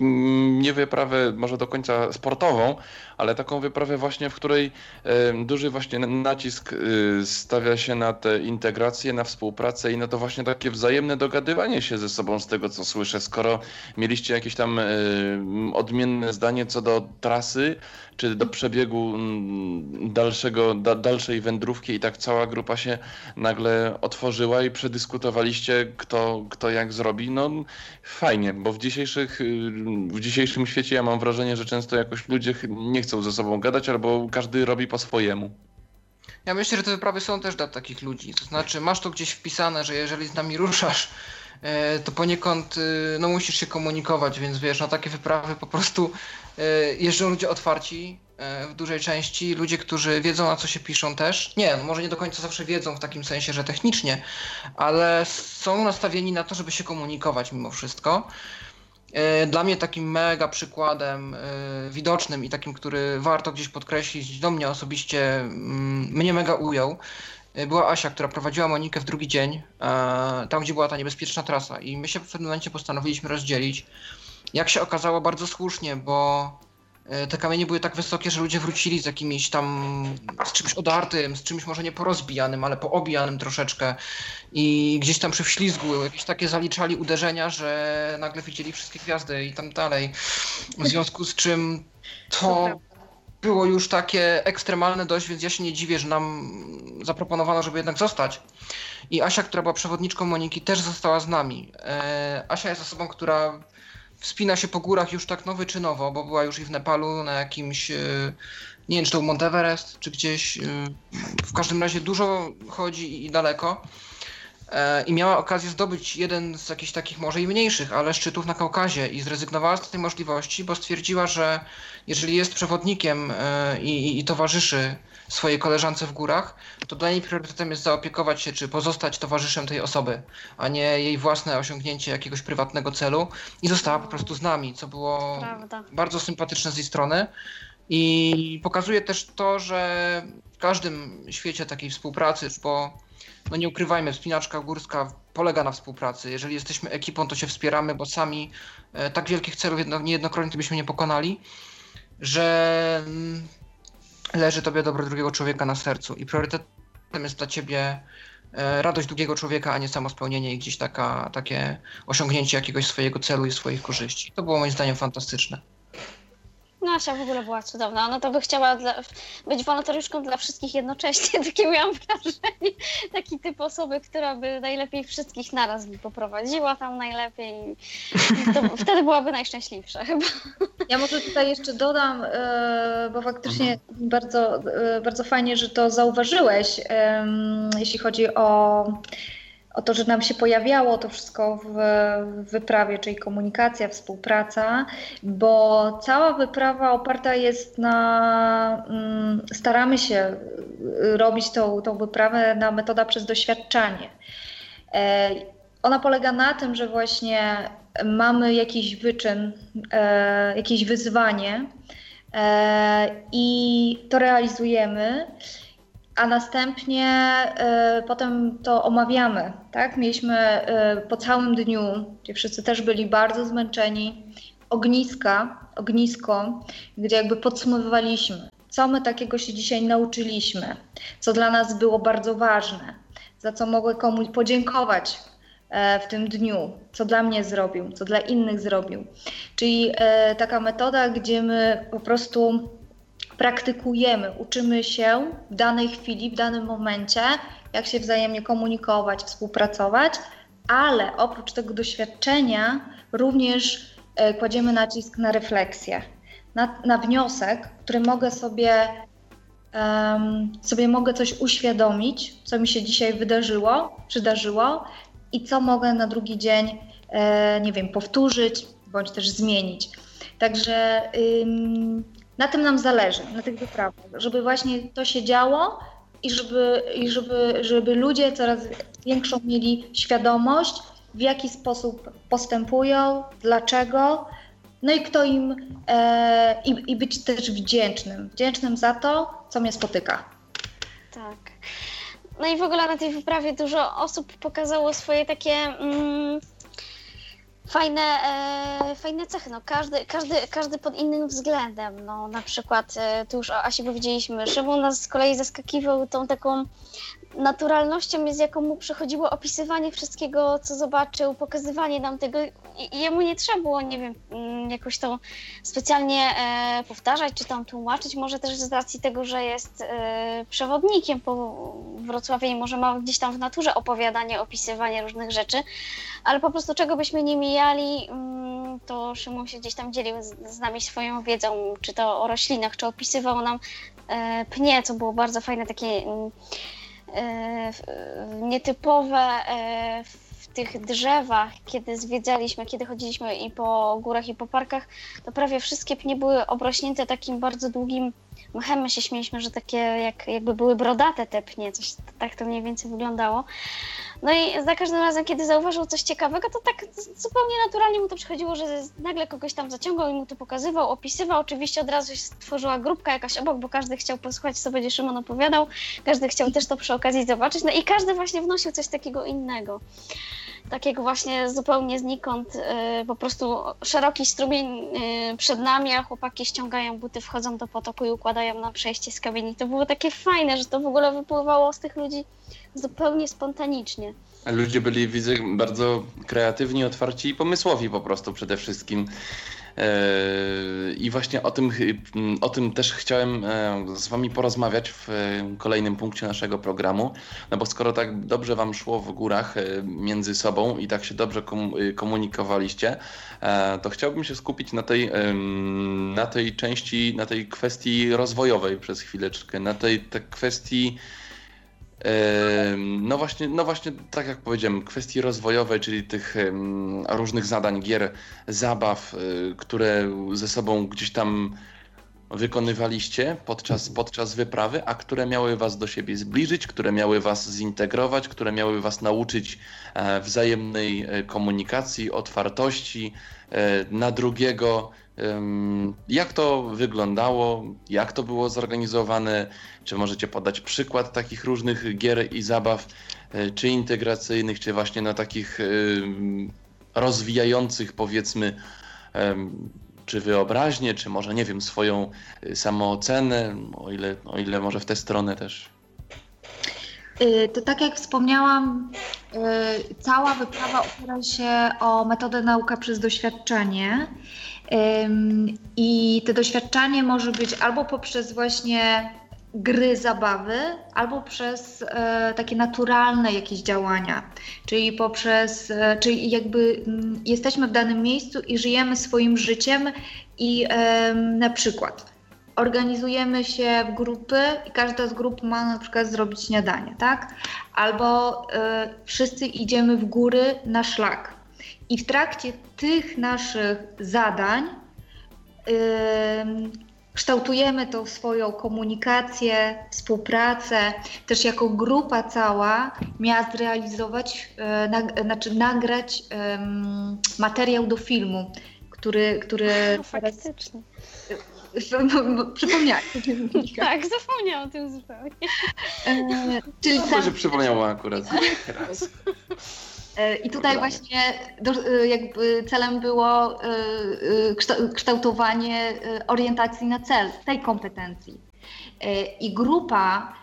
mm, nie wyprawę może do końca sportową, ale taką wyprawę właśnie, w której e, duży właśnie nacisk e, stawia się na tę integrację, na współpracę i na to właśnie takie wzajemne dogadywanie się ze sobą z tego co słyszę. Skoro mieliście jakieś tam e, odmienne zdanie co do trasy, czy do przebiegu mm, dalszego, da, dalszej wędrówki i tak cała grupa się nagle otworzyła i przedyskutowaliście kto, kto jak zrobi, no fajnie, bo w dzisiejszych, w dzisiejszym świecie ja mam wrażenie, że często jakoś ludzie nie chcą ze sobą gadać, albo każdy robi po swojemu. Ja myślę, że te wyprawy są też dla takich ludzi, to znaczy masz to gdzieś wpisane, że jeżeli z nami ruszasz, to poniekąd no, musisz się komunikować, więc wiesz, na takie wyprawy po prostu jeżdżą ludzie otwarci w dużej części, ludzie, którzy wiedzą na co się piszą też. Nie, no może nie do końca zawsze wiedzą w takim sensie, że technicznie, ale są nastawieni na to, żeby się komunikować mimo wszystko. Dla mnie takim mega przykładem widocznym i takim, który warto gdzieś podkreślić, do mnie osobiście mnie mega ujął, była Asia, która prowadziła Monikę w drugi dzień, tam gdzie była ta niebezpieczna trasa i my się w pewnym momencie postanowiliśmy rozdzielić. Jak się okazało bardzo słusznie, bo te kamienie były tak wysokie, że ludzie wrócili z jakimiś tam, z czymś odartym, z czymś może nie porozbijanym, ale poobijanym troszeczkę i gdzieś tam przy wślizgu jakieś takie zaliczali uderzenia, że nagle widzieli wszystkie gwiazdy i tam dalej. W związku z czym to było już takie ekstremalne dość, więc ja się nie dziwię, że nam zaproponowano, żeby jednak zostać. I Asia, która była przewodniczką Moniki, też została z nami. Asia jest osobą, która wspina się po górach już tak no wyczynowo, bo była już i w Nepalu na jakimś, nie wiem czy to był Mount Everest, czy gdzieś, w każdym razie dużo chodzi i daleko. I miała okazję zdobyć jeden z jakichś takich może i mniejszych, ale szczytów na Kaukazie i zrezygnowała z tej możliwości, bo stwierdziła, że jeżeli jest przewodnikiem i, i, i towarzyszy swojej koleżance w górach, to dla niej priorytetem jest zaopiekować się czy pozostać towarzyszem tej osoby, a nie jej własne osiągnięcie jakiegoś prywatnego celu i została po prostu z nami, co było Prawda. bardzo sympatyczne z jej strony i pokazuje też to, że w każdym świecie takiej współpracy, bo no nie ukrywajmy, wspinaczka górska polega na współpracy. Jeżeli jesteśmy ekipą, to się wspieramy, bo sami e, tak wielkich celów jedno, niejednokrotnie byśmy nie pokonali, że mm, leży tobie dobro drugiego człowieka na sercu i priorytetem jest dla ciebie e, radość drugiego człowieka, a nie samo spełnienie i gdzieś taka, takie osiągnięcie jakiegoś swojego celu i swoich korzyści. To było moim zdaniem fantastyczne. No Asia w ogóle była cudowna. Ona to by chciała dla, być wolontariuszką dla wszystkich jednocześnie. Takie miałam wrażenie. Taki typ osoby, która by najlepiej wszystkich naraz by poprowadziła tam najlepiej. To wtedy byłaby najszczęśliwsza chyba. Ja może tutaj jeszcze dodam, bo faktycznie bardzo, bardzo fajnie, że to zauważyłeś, jeśli chodzi o o to, że nam się pojawiało to wszystko w, w wyprawie, czyli komunikacja, współpraca, bo cała wyprawa oparta jest na, mm, staramy się robić tą, tą wyprawę na metoda przez doświadczanie. E, ona polega na tym, że właśnie mamy jakiś wyczyn, e, jakieś wyzwanie e, i to realizujemy, a następnie e, potem to omawiamy, tak? Mieliśmy e, po całym dniu, gdzie wszyscy też byli bardzo zmęczeni, ogniska, ognisko, gdzie jakby podsumowywaliśmy, co my takiego się dzisiaj nauczyliśmy, co dla nas było bardzo ważne, za co mogę komuś podziękować e, w tym dniu, co dla mnie zrobił, co dla innych zrobił. Czyli e, taka metoda, gdzie my po prostu praktykujemy, uczymy się w danej chwili, w danym momencie, jak się wzajemnie komunikować, współpracować, ale oprócz tego doświadczenia również e, kładziemy nacisk na refleksję, na, na wniosek, który mogę sobie, um, sobie mogę coś uświadomić, co mi się dzisiaj wydarzyło, przydarzyło i co mogę na drugi dzień, e, nie wiem, powtórzyć bądź też zmienić. Także ym, na tym nam zależy, na tych wyprawach, żeby właśnie to się działo i żeby, i żeby, żeby ludzie coraz większą mieli świadomość, w jaki sposób postępują, dlaczego, no i kto im, e, i, i być też wdzięcznym, wdzięcznym za to, co mnie spotyka. Tak. No i w ogóle na tej wyprawie dużo osób pokazało swoje takie mm, fajne, e, fajne cechy. No, każdy, każdy, każdy pod innym względem. No, na przykład, e, tu już o Asi powiedzieliśmy, Szymon nas z kolei zaskakiwał tą taką naturalnością, z jaką mu przychodziło opisywanie wszystkiego, co zobaczył, pokazywanie nam tego i jemu nie trzeba było, nie wiem, jakoś to specjalnie e, powtarzać, czy tam tłumaczyć, może też z racji tego, że jest e, przewodnikiem po Wrocławiu i może ma gdzieś tam w naturze opowiadanie, opisywanie różnych rzeczy, ale po prostu czego byśmy nie mijali, mm, to Szymon się gdzieś tam dzielił z, z nami swoją wiedzą, czy to o roślinach, czy opisywał nam e, pnie, co było bardzo fajne, takie mm, nietypowe w tych drzewach, kiedy zwiedzaliśmy, kiedy chodziliśmy i po górach, i po parkach, to prawie wszystkie pnie były obrośnięte takim bardzo długim mchem. My się śmieliśmy, że takie jak, jakby były brodate te pnie, coś tak to mniej więcej wyglądało. No i za każdym razem, kiedy zauważył coś ciekawego, to tak zupełnie naturalnie mu to przychodziło, że nagle kogoś tam zaciągał i mu to pokazywał, opisywał. Oczywiście od razu się stworzyła grupka jakaś obok, bo każdy chciał posłuchać, co będzie Szymon opowiadał. Każdy chciał też to przy okazji zobaczyć. No i każdy właśnie wnosił coś takiego innego. Takiego właśnie zupełnie znikąd, yy, po prostu szeroki strumień yy, przed nami, a chłopaki ściągają buty, wchodzą do potoku i układają nam przejście z kamieni. To było takie fajne, że to w ogóle wypływało z tych ludzi zupełnie spontanicznie. A ludzie byli, widzę, bardzo kreatywni, otwarci i pomysłowi po prostu przede wszystkim. I właśnie o tym, o tym też chciałem z wami porozmawiać w kolejnym punkcie naszego programu, no bo skoro tak dobrze wam szło w górach między sobą i tak się dobrze komunikowaliście, to chciałbym się skupić na tej, na tej części, na tej kwestii rozwojowej przez chwileczkę, na tej, tej kwestii No właśnie, no właśnie, tak jak powiedziałem, kwestii rozwojowej, czyli tych różnych zadań, gier, zabaw, które ze sobą gdzieś tam wykonywaliście podczas, podczas wyprawy, a które miały was do siebie zbliżyć, które miały was zintegrować, które miały was nauczyć wzajemnej komunikacji, otwartości na drugiego. Jak to wyglądało, jak to było zorganizowane, czy możecie podać przykład takich różnych gier i zabaw, czy integracyjnych, czy właśnie na takich rozwijających, powiedzmy, czy wyobraźnię, czy może, nie wiem, swoją samoocenę, o ile, o ile może w tę stronę też. To tak jak wspomniałam, cała wyprawa opiera się o metodę nauka przez doświadczenie. I to doświadczenie może być albo poprzez właśnie gry, zabawy, albo przez e, takie naturalne jakieś działania, czyli poprzez, e, czyli jakby m, jesteśmy w danym miejscu i żyjemy swoim życiem i e, na przykład organizujemy się w grupy i każda z grup ma na przykład zrobić śniadanie, tak? Albo e, wszyscy idziemy w góry na szlak i w trakcie tych naszych zadań Yy, kształtujemy tą swoją komunikację, współpracę, też jako grupa cała miała zrealizować, e, nag, znaczy nagrać e, materiał do filmu, który... który no, faktycznie. Przypomniałam. Tak, zapomniałam o tym zupełnie. E, czyli No, sam... że przypomniała akurat teraz. I tutaj właśnie do, jakby celem było kształtowanie orientacji na cel tej kompetencji. I grupa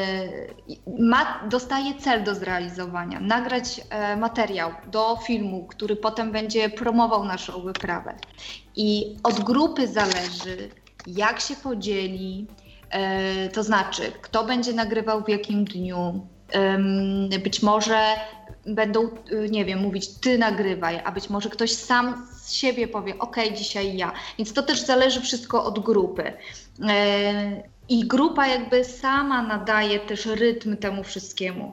ma, dostaje cel do zrealizowania, nagrać materiał do filmu, który potem będzie promował naszą wyprawę. I od grupy zależy, jak się podzieli, to znaczy, kto będzie nagrywał w jakim dniu. Być może będą, nie wiem, mówić ty nagrywaj, a być może ktoś sam z siebie powie okej, dzisiaj ja. Więc to też zależy wszystko od grupy. I grupa jakby sama nadaje też rytm temu wszystkiemu.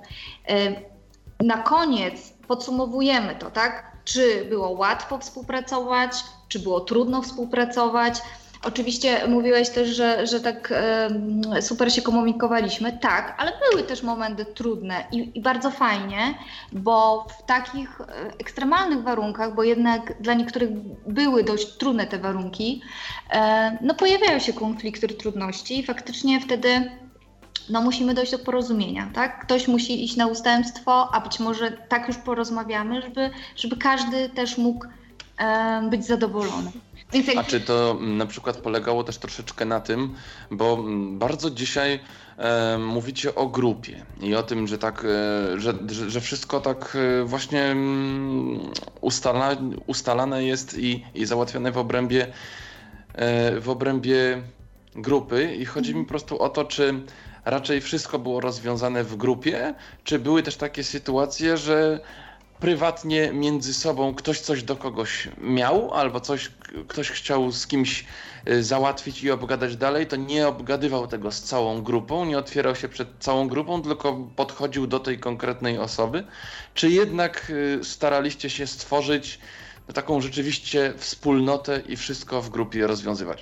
Na koniec podsumowujemy to, tak? Czy było łatwo współpracować, czy było trudno współpracować. Oczywiście mówiłeś też, że, że tak e, super się komunikowaliśmy, tak, ale były też momenty trudne i, i bardzo fajnie, bo w takich ekstremalnych warunkach, bo jednak dla niektórych były dość trudne te warunki, e, no pojawiają się konflikty, trudności i faktycznie wtedy no musimy dojść do porozumienia, tak? Ktoś musi iść na ustępstwo, a być może tak już porozmawiamy, żeby, żeby każdy też mógł e, być zadowolony. A czy to na przykład polegało też troszeczkę na tym, bo bardzo dzisiaj e, mówicie o grupie i o tym, że tak, e, że, że, że wszystko tak e, właśnie ustala, ustalane jest i, i załatwione w obrębie, e, w obrębie grupy i chodzi mi po prostu o to, czy raczej wszystko było rozwiązane w grupie, czy były też takie sytuacje, że prywatnie między sobą ktoś coś do kogoś miał, albo coś ktoś chciał z kimś załatwić i obgadać dalej, to nie obgadywał tego z całą grupą, nie otwierał się przed całą grupą, tylko podchodził do tej konkretnej osoby? Czy jednak staraliście się stworzyć taką rzeczywiście wspólnotę i wszystko w grupie rozwiązywać?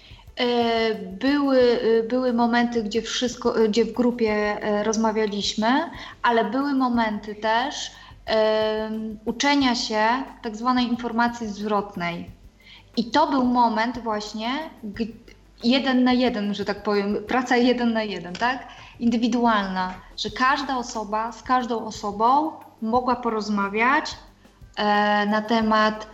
Były, były momenty, gdzie, wszystko, gdzie w grupie rozmawialiśmy, ale były momenty też, Um, uczenia się tak zwanej informacji zwrotnej. I to był moment właśnie g- jeden na jeden, że tak powiem, praca jeden na jeden, tak? Indywidualna, że każda osoba z każdą osobą mogła porozmawiać e, na temat,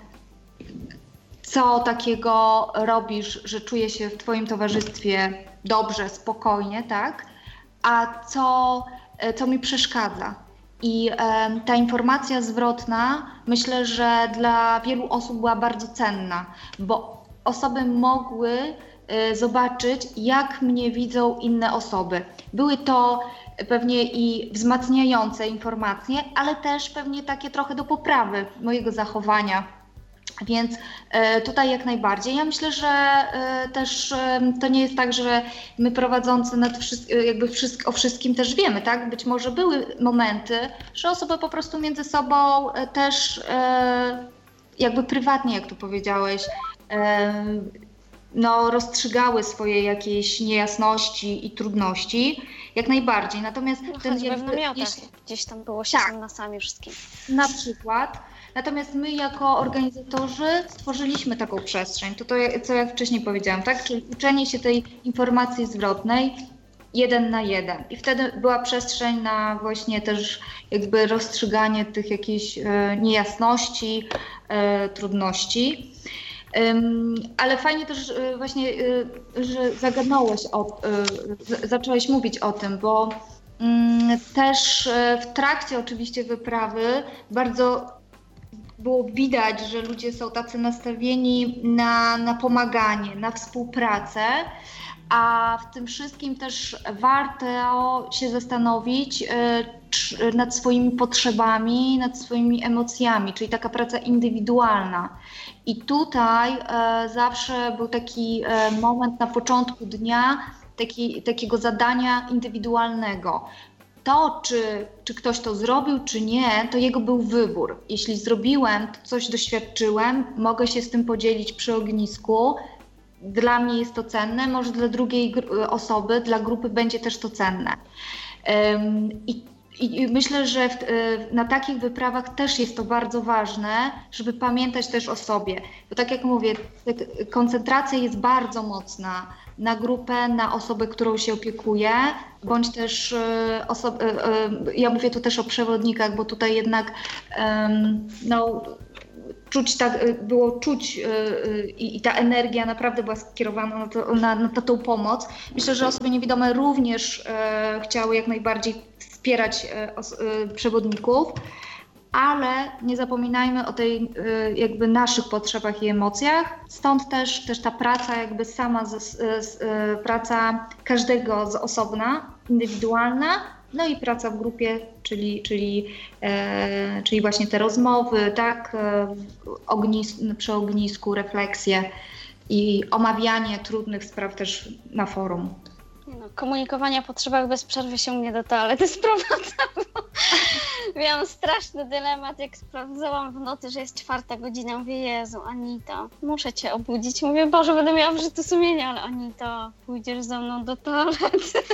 co takiego robisz, że czuje się w twoim towarzystwie dobrze, spokojnie, tak? A co, co mi przeszkadza. I e, ta informacja zwrotna, myślę, że dla wielu osób była bardzo cenna, bo osoby mogły e, zobaczyć, jak mnie widzą inne osoby. Były to pewnie i wzmacniające informacje, ale też pewnie takie trochę do poprawy mojego zachowania. Więc e, tutaj jak najbardziej. Ja myślę, że e, też e, to nie jest tak, że my prowadzący nad wszy- jakby wszystko, o wszystkim też wiemy, tak? Być może były momenty, że osoby po prostu między sobą e, też e, jakby prywatnie, jak tu powiedziałeś, e, no, rozstrzygały swoje jakieś niejasności i trudności, jak najbardziej. Natomiast no, ten jakby, w namiotach jeśli, gdzieś tam było się tak, na sami wszystkim. Na przykład. Natomiast my jako organizatorzy stworzyliśmy taką przestrzeń, to to, co jak wcześniej powiedziałam, tak? Czyli uczenie się tej informacji zwrotnej jeden na jeden. I wtedy była przestrzeń na właśnie też jakby rozstrzyganie tych jakichś e, niejasności, e, trudności. Um, ale fajnie też e, właśnie, e, że zagadnąłeś, o, e, zacząłeś mówić o tym, bo um, też e, w trakcie oczywiście wyprawy bardzo było widać, że ludzie są tacy nastawieni na, na pomaganie, na współpracę, a w tym wszystkim też warto się zastanowić y, nad swoimi potrzebami, nad swoimi emocjami, czyli taka praca indywidualna. I tutaj y, zawsze był taki y, moment na początku dnia taki, takiego zadania indywidualnego. To, czy, czy ktoś to zrobił, czy nie, to jego był wybór. Jeśli zrobiłem, to coś doświadczyłem, mogę się z tym podzielić przy ognisku, dla mnie jest to cenne, może dla drugiej osoby, dla grupy będzie też to cenne. I, i myślę, że w, na takich wyprawach też jest to bardzo ważne, żeby pamiętać też o sobie. Bo tak jak mówię, koncentracja jest bardzo mocna na grupę, na osobę, którą się opiekuje, bądź też osoby, ja mówię tu też o przewodnikach, bo tutaj jednak no, czuć tak, było czuć i, i ta energia naprawdę była skierowana na, to, na, na tą pomoc. Myślę, że osoby niewidome również chciały jak najbardziej wspierać przewodników, ale nie zapominajmy o tej jakby naszych potrzebach i emocjach. Stąd też, też ta praca jakby sama, z, z, praca każdego z osobna, indywidualna, no i praca w grupie, czyli, czyli, e, czyli właśnie te rozmowy, tak, ognis, przy ognisku, refleksje i omawianie trudnych spraw też na forum. No, komunikowanie o potrzebach bez przerwy się mnie do toalety sprowadzało. Miałam straszny dylemat, jak sprawdzałam w nocy, że jest czwarta godzina. Mówię, Jezu, Anita, muszę cię obudzić. Mówię, Boże, będę miała wyrzuty sumienia, ale Anita, pójdziesz ze mną do toalety.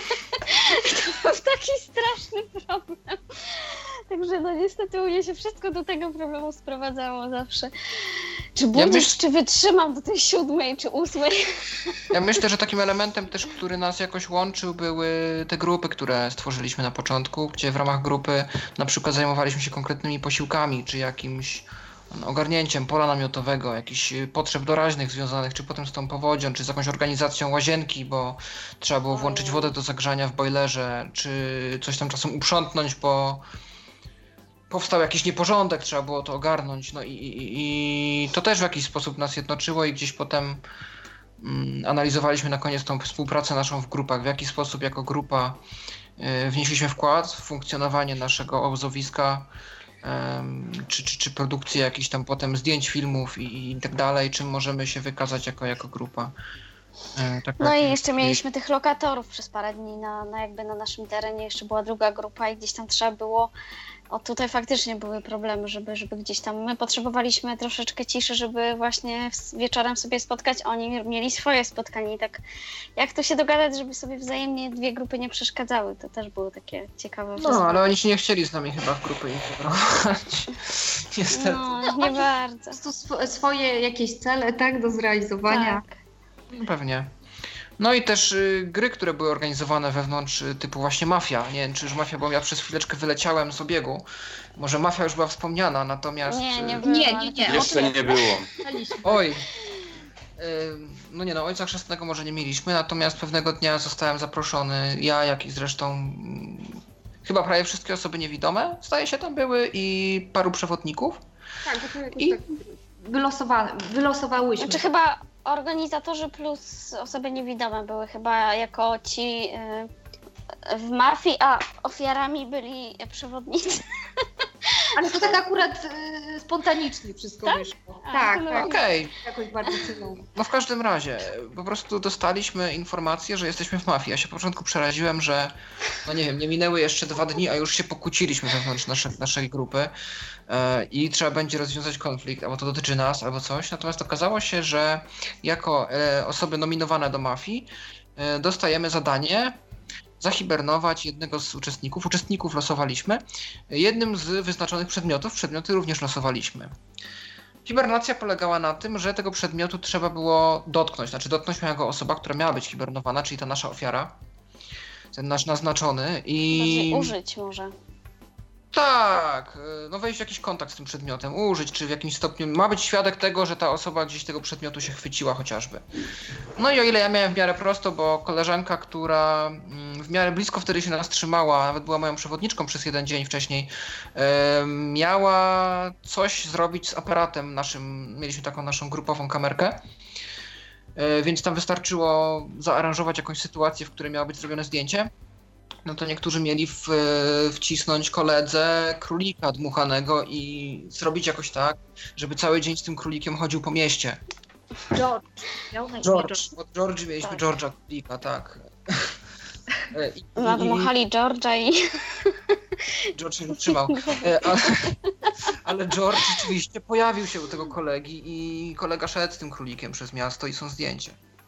To był taki straszny problem. Także no niestety u mnie się wszystko do tego problemu sprowadzało zawsze. Czy budzisz, ja myśl... czy wytrzymam do tej siódmej, czy ósmej? Ja myślę, że takim elementem też, który nas jakoś łączył, były te grupy, które stworzyliśmy na początku, gdzie w ramach grupy na przykład zajmowaliśmy się konkretnymi posiłkami, czy jakimś ogarnięciem pola namiotowego, jakichś potrzeb doraźnych związanych, czy potem z tą powodzią, czy z jakąś organizacją łazienki, bo trzeba było włączyć wodę do zagrzania w bojlerze, czy coś tam czasem uprzątnąć, bo powstał jakiś nieporządek, trzeba było to ogarnąć, no i, i, i to też w jakiś sposób nas jednoczyło i gdzieś potem mm, analizowaliśmy na koniec tą współpracę naszą w grupach, w jaki sposób jako grupa y, wnieśliśmy wkład w funkcjonowanie naszego obozowiska, y, czy, czy, czy produkcję jakichś tam potem zdjęć, filmów i, i tak dalej, czym możemy się wykazać jako, jako grupa. Y, tak no i jeszcze mieliśmy tych lokatorów przez parę dni na, na jakby na naszym terenie, jeszcze była druga grupa i gdzieś tam trzeba było. O, tutaj faktycznie były problemy, żeby, żeby gdzieś tam, my potrzebowaliśmy troszeczkę ciszy, żeby właśnie wieczorem sobie spotkać, oni mieli swoje spotkanie i tak jak to się dogadać, żeby sobie wzajemnie dwie grupy nie przeszkadzały, to też było takie ciekawe. No, wyzwanie. Ale oni się nie chcieli z nami chyba w grupy integrować, niestety. No, nie bardzo. Po prostu sw- swoje jakieś cele, tak, do zrealizowania. Tak. No, pewnie. No i też y, gry, które były organizowane wewnątrz, y, typu właśnie Mafia. Nie wiem, czy już Mafia, bo ja przez chwileczkę wyleciałem z obiegu. Może Mafia już była wspomniana, natomiast... Nie, nie y, było. Nie, nie, nie. Jeszcze nie było. Oj. Y, no nie no, Ojca Chrzestnego może nie mieliśmy, natomiast pewnego dnia zostałem zaproszony, ja, jak i zresztą y, chyba prawie wszystkie osoby niewidome, zdaje się, tam były i paru przewodników. Tak, to jakoś I... tak wylosowa- wylosowałyśmy. Znaczy chyba organizatorzy plus osoby niewidome były chyba jako ci y, w mafii, a ofiarami byli przewodnicy. Ale to tak akurat y, spontanicznie wszystko tak? wyszło. A, tak, no tak. Okej. Okay. Jakoś bardzo celowo. No w każdym razie, po prostu dostaliśmy informację, że jesteśmy w mafii. Ja się po początku przeraziłem, że no nie wiem, nie minęły jeszcze dwa dni, a już się pokłóciliśmy wewnątrz nasze, naszej grupy e, i trzeba będzie rozwiązać konflikt, albo to dotyczy nas, albo coś. Natomiast okazało się, że jako e, osoby nominowane do mafii e, dostajemy zadanie zahibernować jednego z uczestników. Uczestników losowaliśmy. Jednym z wyznaczonych przedmiotów, przedmioty również losowaliśmy. Hibernacja polegała na tym, że tego przedmiotu trzeba było dotknąć. Znaczy dotknąć miała go osoba, która miała być hibernowana, czyli ta nasza ofiara. Ten nasz naznaczony i... Bardziej użyć może. Tak, no wejść w jakiś kontakt z tym przedmiotem, użyć, czy w jakimś stopniu ma być świadek tego, że ta osoba gdzieś tego przedmiotu się chwyciła chociażby. No i o ile ja miałem w miarę prosto, bo koleżanka, która w miarę blisko wtedy się nas trzymała, nawet była moją przewodniczką przez jeden dzień wcześniej, miała coś zrobić z aparatem naszym, mieliśmy taką naszą grupową kamerkę, więc tam wystarczyło zaaranżować jakąś sytuację, w której miało być zrobione zdjęcie. No to niektórzy mieli w, wcisnąć koledze królika dmuchanego i zrobić jakoś tak, żeby cały dzień z tym królikiem chodził po mieście. George. Miał na imię George. Od George mieliśmy Tak. George'a królika, tak. I, Nadmuchali George'a i... George się utrzymał. Ale, ale George rzeczywiście pojawił się u tego kolegi i kolega szedł z tym królikiem przez miasto i są zdjęcia.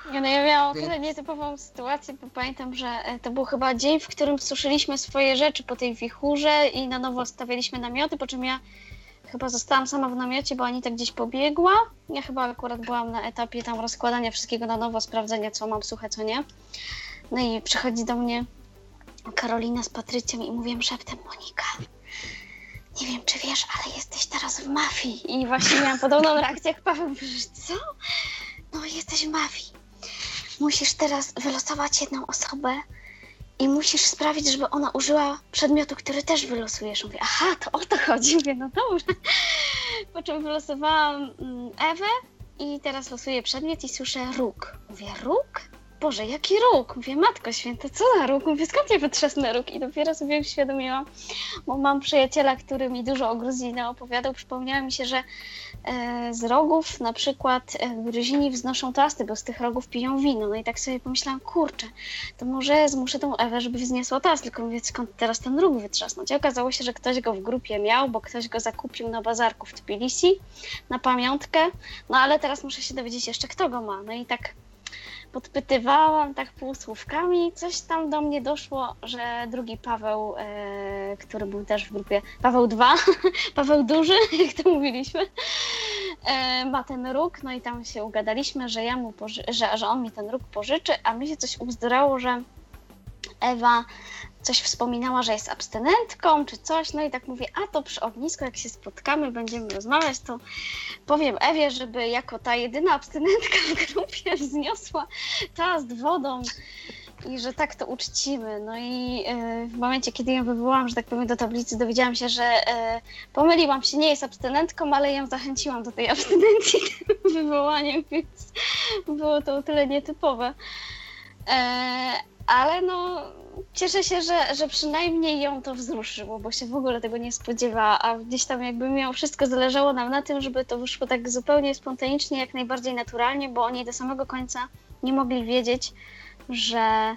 Ja, no ja miałam o tyle nietypową sytuację, bo pamiętam, że to był chyba dzień, w którym suszyliśmy swoje rzeczy po tej wichurze i na nowo stawialiśmy namioty, po czym ja chyba zostałam sama w namiocie, bo Anita gdzieś pobiegła. Ja chyba akurat byłam na etapie tam rozkładania wszystkiego na nowo, sprawdzenia co mam suche, co nie. No i przychodzi do mnie Karolina z Patrycją i mówię szeptem: Monika, nie wiem czy wiesz, ale jesteś teraz w mafii. I właśnie miałam podobną reakcję jak Paweł. Mówisz, co? No jesteś w mafii. Musisz teraz wylosować jedną osobę i musisz sprawić, żeby ona użyła przedmiotu, który też wylosujesz. Mówię, aha, to o to chodzi. Mówię, no dobrze. Po czym wylosowałam Ewę i teraz losuję przedmiot i słyszę róg. Mówię, róg? Boże, jaki róg? Mówię, Matko Święta, co za róg? Mówię, skąd ja wytrzasnę róg? I dopiero sobie uświadomiłam, bo mam przyjaciela, który mi dużo o Gruzji opowiadał. Przypomniało mi się, że e, z rogów na przykład e, Gruzini wznoszą toasty, bo z tych rogów piją wino. No i tak sobie pomyślałam, kurczę, to może zmuszę tą Ewę, żeby wzniosła toast, tylko mówię, skąd teraz ten róg wytrzasnąć? I okazało się, że ktoś go w grupie miał, bo ktoś go zakupił na bazarku w Tbilisi na pamiątkę. No ale teraz muszę się dowiedzieć jeszcze, kto go ma. No i tak podpytywałam tak półsłówkami, coś tam do mnie doszło, że drugi Paweł, e, który był też w grupie, Paweł dwa, Paweł duży, jak to mówiliśmy, e, ma ten róg, no i tam się ugadaliśmy, że ja mu poży- że, że on mi ten róg pożyczy, a mi się coś ubzdurało, że Ewa coś wspominała, że jest abstynentką czy coś, no i tak mówię, a to przy ognisku jak się spotkamy, będziemy rozmawiać, to powiem Ewie, żeby jako ta jedyna abstynentka w grupie wzniosła toast wodą i że tak to uczcimy. No i yy, w momencie, kiedy ją wywołałam, że tak powiem, do tablicy, dowiedziałam się, że yy, pomyliłam się, nie jest abstynentką, ale ją zachęciłam do tej abstynencji tym wywołaniem, więc było to o tyle nietypowe. Yy, ale no cieszę się, że, że przynajmniej ją to wzruszyło, bo się w ogóle tego nie spodziewała, a gdzieś tam jakby mimo wszystko zależało nam na tym, żeby to wyszło tak zupełnie spontanicznie, jak najbardziej naturalnie, bo oni do samego końca nie mogli wiedzieć, że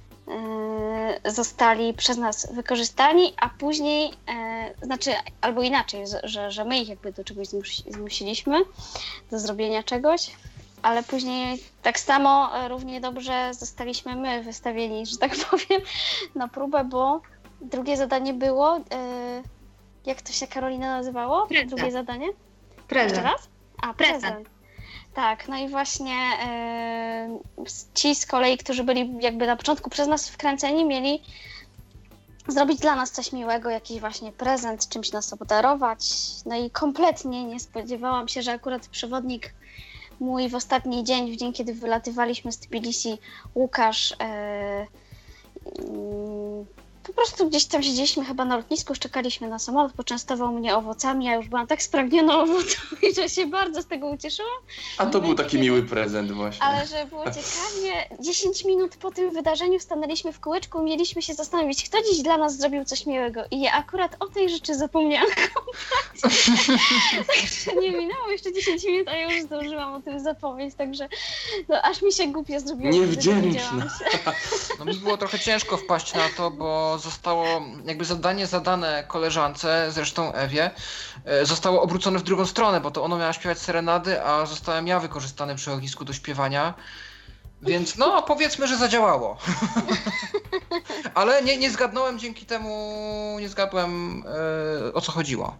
yy, zostali przez nas wykorzystani, a później, yy, znaczy albo inaczej, że, że my ich jakby do czegoś zmusi, zmusiliśmy, do zrobienia czegoś. Ale później tak samo równie dobrze zostaliśmy my wystawieni, że tak powiem, na próbę, bo drugie zadanie było, yy, jak to się Karolina nazywało? Prezent. Drugie zadanie? Prezent. Jeszcze raz? A, prezent. Prezent. Tak, no i właśnie yy, ci z kolei, którzy byli jakby na początku przez nas wkręceni, mieli zrobić dla nas coś miłego, jakiś właśnie prezent, czymś nas obdarować. No i kompletnie nie spodziewałam się, że akurat przewodnik mój w ostatni dzień, w dzień, kiedy wylatywaliśmy z Tbilisi, Łukasz, e, e, po prostu gdzieś tam siedzieliśmy chyba na lotnisku, czekaliśmy na samolot, poczęstował mnie owocami, ja już byłam tak spragniona owocami, że się bardzo z tego ucieszyłam. A to był taki miły prezent właśnie. Ale że było ciekawie, dziesięć minut po tym wydarzeniu stanęliśmy w kółeczku, mieliśmy się zastanowić, kto dziś dla nas zrobił coś miłego. I ja akurat o tej rzeczy zapomniałam kompletnie. Także nie minęło jeszcze dziesięć minut, a ja już zdążyłam o tym zapomnieć, także no, aż mi się głupio zrobiło. Niewdzięczna. No mi było trochę ciężko wpaść na to, bo zostało jakby zadanie zadane koleżance, zresztą Ewie, zostało obrócone w drugą stronę, bo to ona miała śpiewać serenady, a zostałem ja wykorzystany przy ognisku do śpiewania. Więc no, powiedzmy, że zadziałało. Ale nie, nie zgadnąłem dzięki temu, nie zgadłem yy, o co chodziło.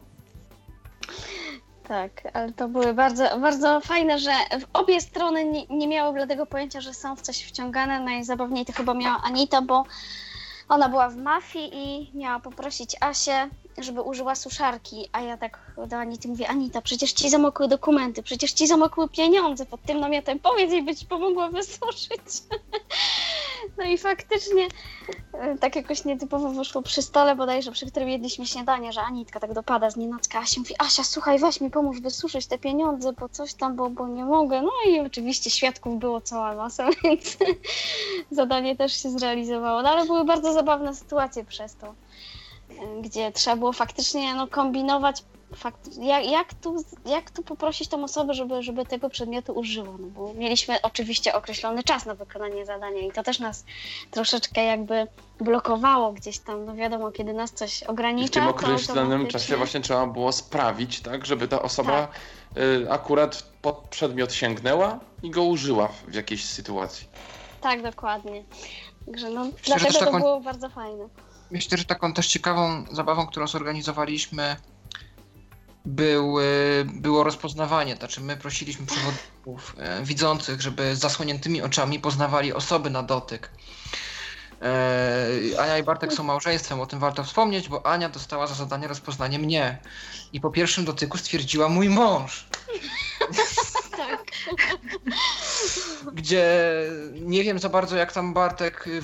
Tak, ale to były bardzo, bardzo fajne, że w obie strony nie, nie miały bladego pojęcia, że są w coś wciągane. Najzabawniej to chyba miała Anita, bo ona była w mafii i miała poprosić Asię, żeby użyła suszarki, a ja tak do Anity mówię, Anita, przecież ci zamokły dokumenty, przecież ci zamokły pieniądze pod tym namiotem, powiedz jej, by ci pomogła wysuszyć. No i faktycznie tak jakoś nietypowo wyszło przy stole bodajże, przy którym jedliśmy śniadanie, że Anitka tak dopada z nienacka, Asia mówi, Asia, słuchaj, weź mi pomóż wysuszyć te pieniądze, bo coś tam, bo, bo nie mogę. No i oczywiście świadków było cała masa, więc zadanie też się zrealizowało. No ale były bardzo zabawne sytuacje przez to, gdzie trzeba było faktycznie no, kombinować, fakt, jak, jak, tu, jak tu poprosić tą osobę, żeby, żeby tego przedmiotu użyła, no bo mieliśmy oczywiście określony czas na wykonanie zadania i to też nas troszeczkę jakby blokowało gdzieś tam, no wiadomo, kiedy nas coś ogranicza. I w tym określonym czasie właśnie trzeba było sprawić, tak, żeby ta osoba tak. y, akurat pod przedmiot sięgnęła i go użyła w jakiejś sytuacji. Tak, dokładnie. Także no, Myślę, że dlatego też to taką- było bardzo fajne. Myślę, że taką też ciekawą zabawą, którą zorganizowaliśmy, był, y, było rozpoznawanie. Znaczy my prosiliśmy przewodników e, widzących, żeby z zasłoniętymi oczami poznawali osoby na dotyk. E, Ania i Bartek są małżeństwem, o tym warto wspomnieć, bo Ania dostała za zadanie rozpoznanie mnie. I po pierwszym dotyku stwierdziła mój mąż. Tak. Gdzie nie wiem za bardzo, jak tam Bartek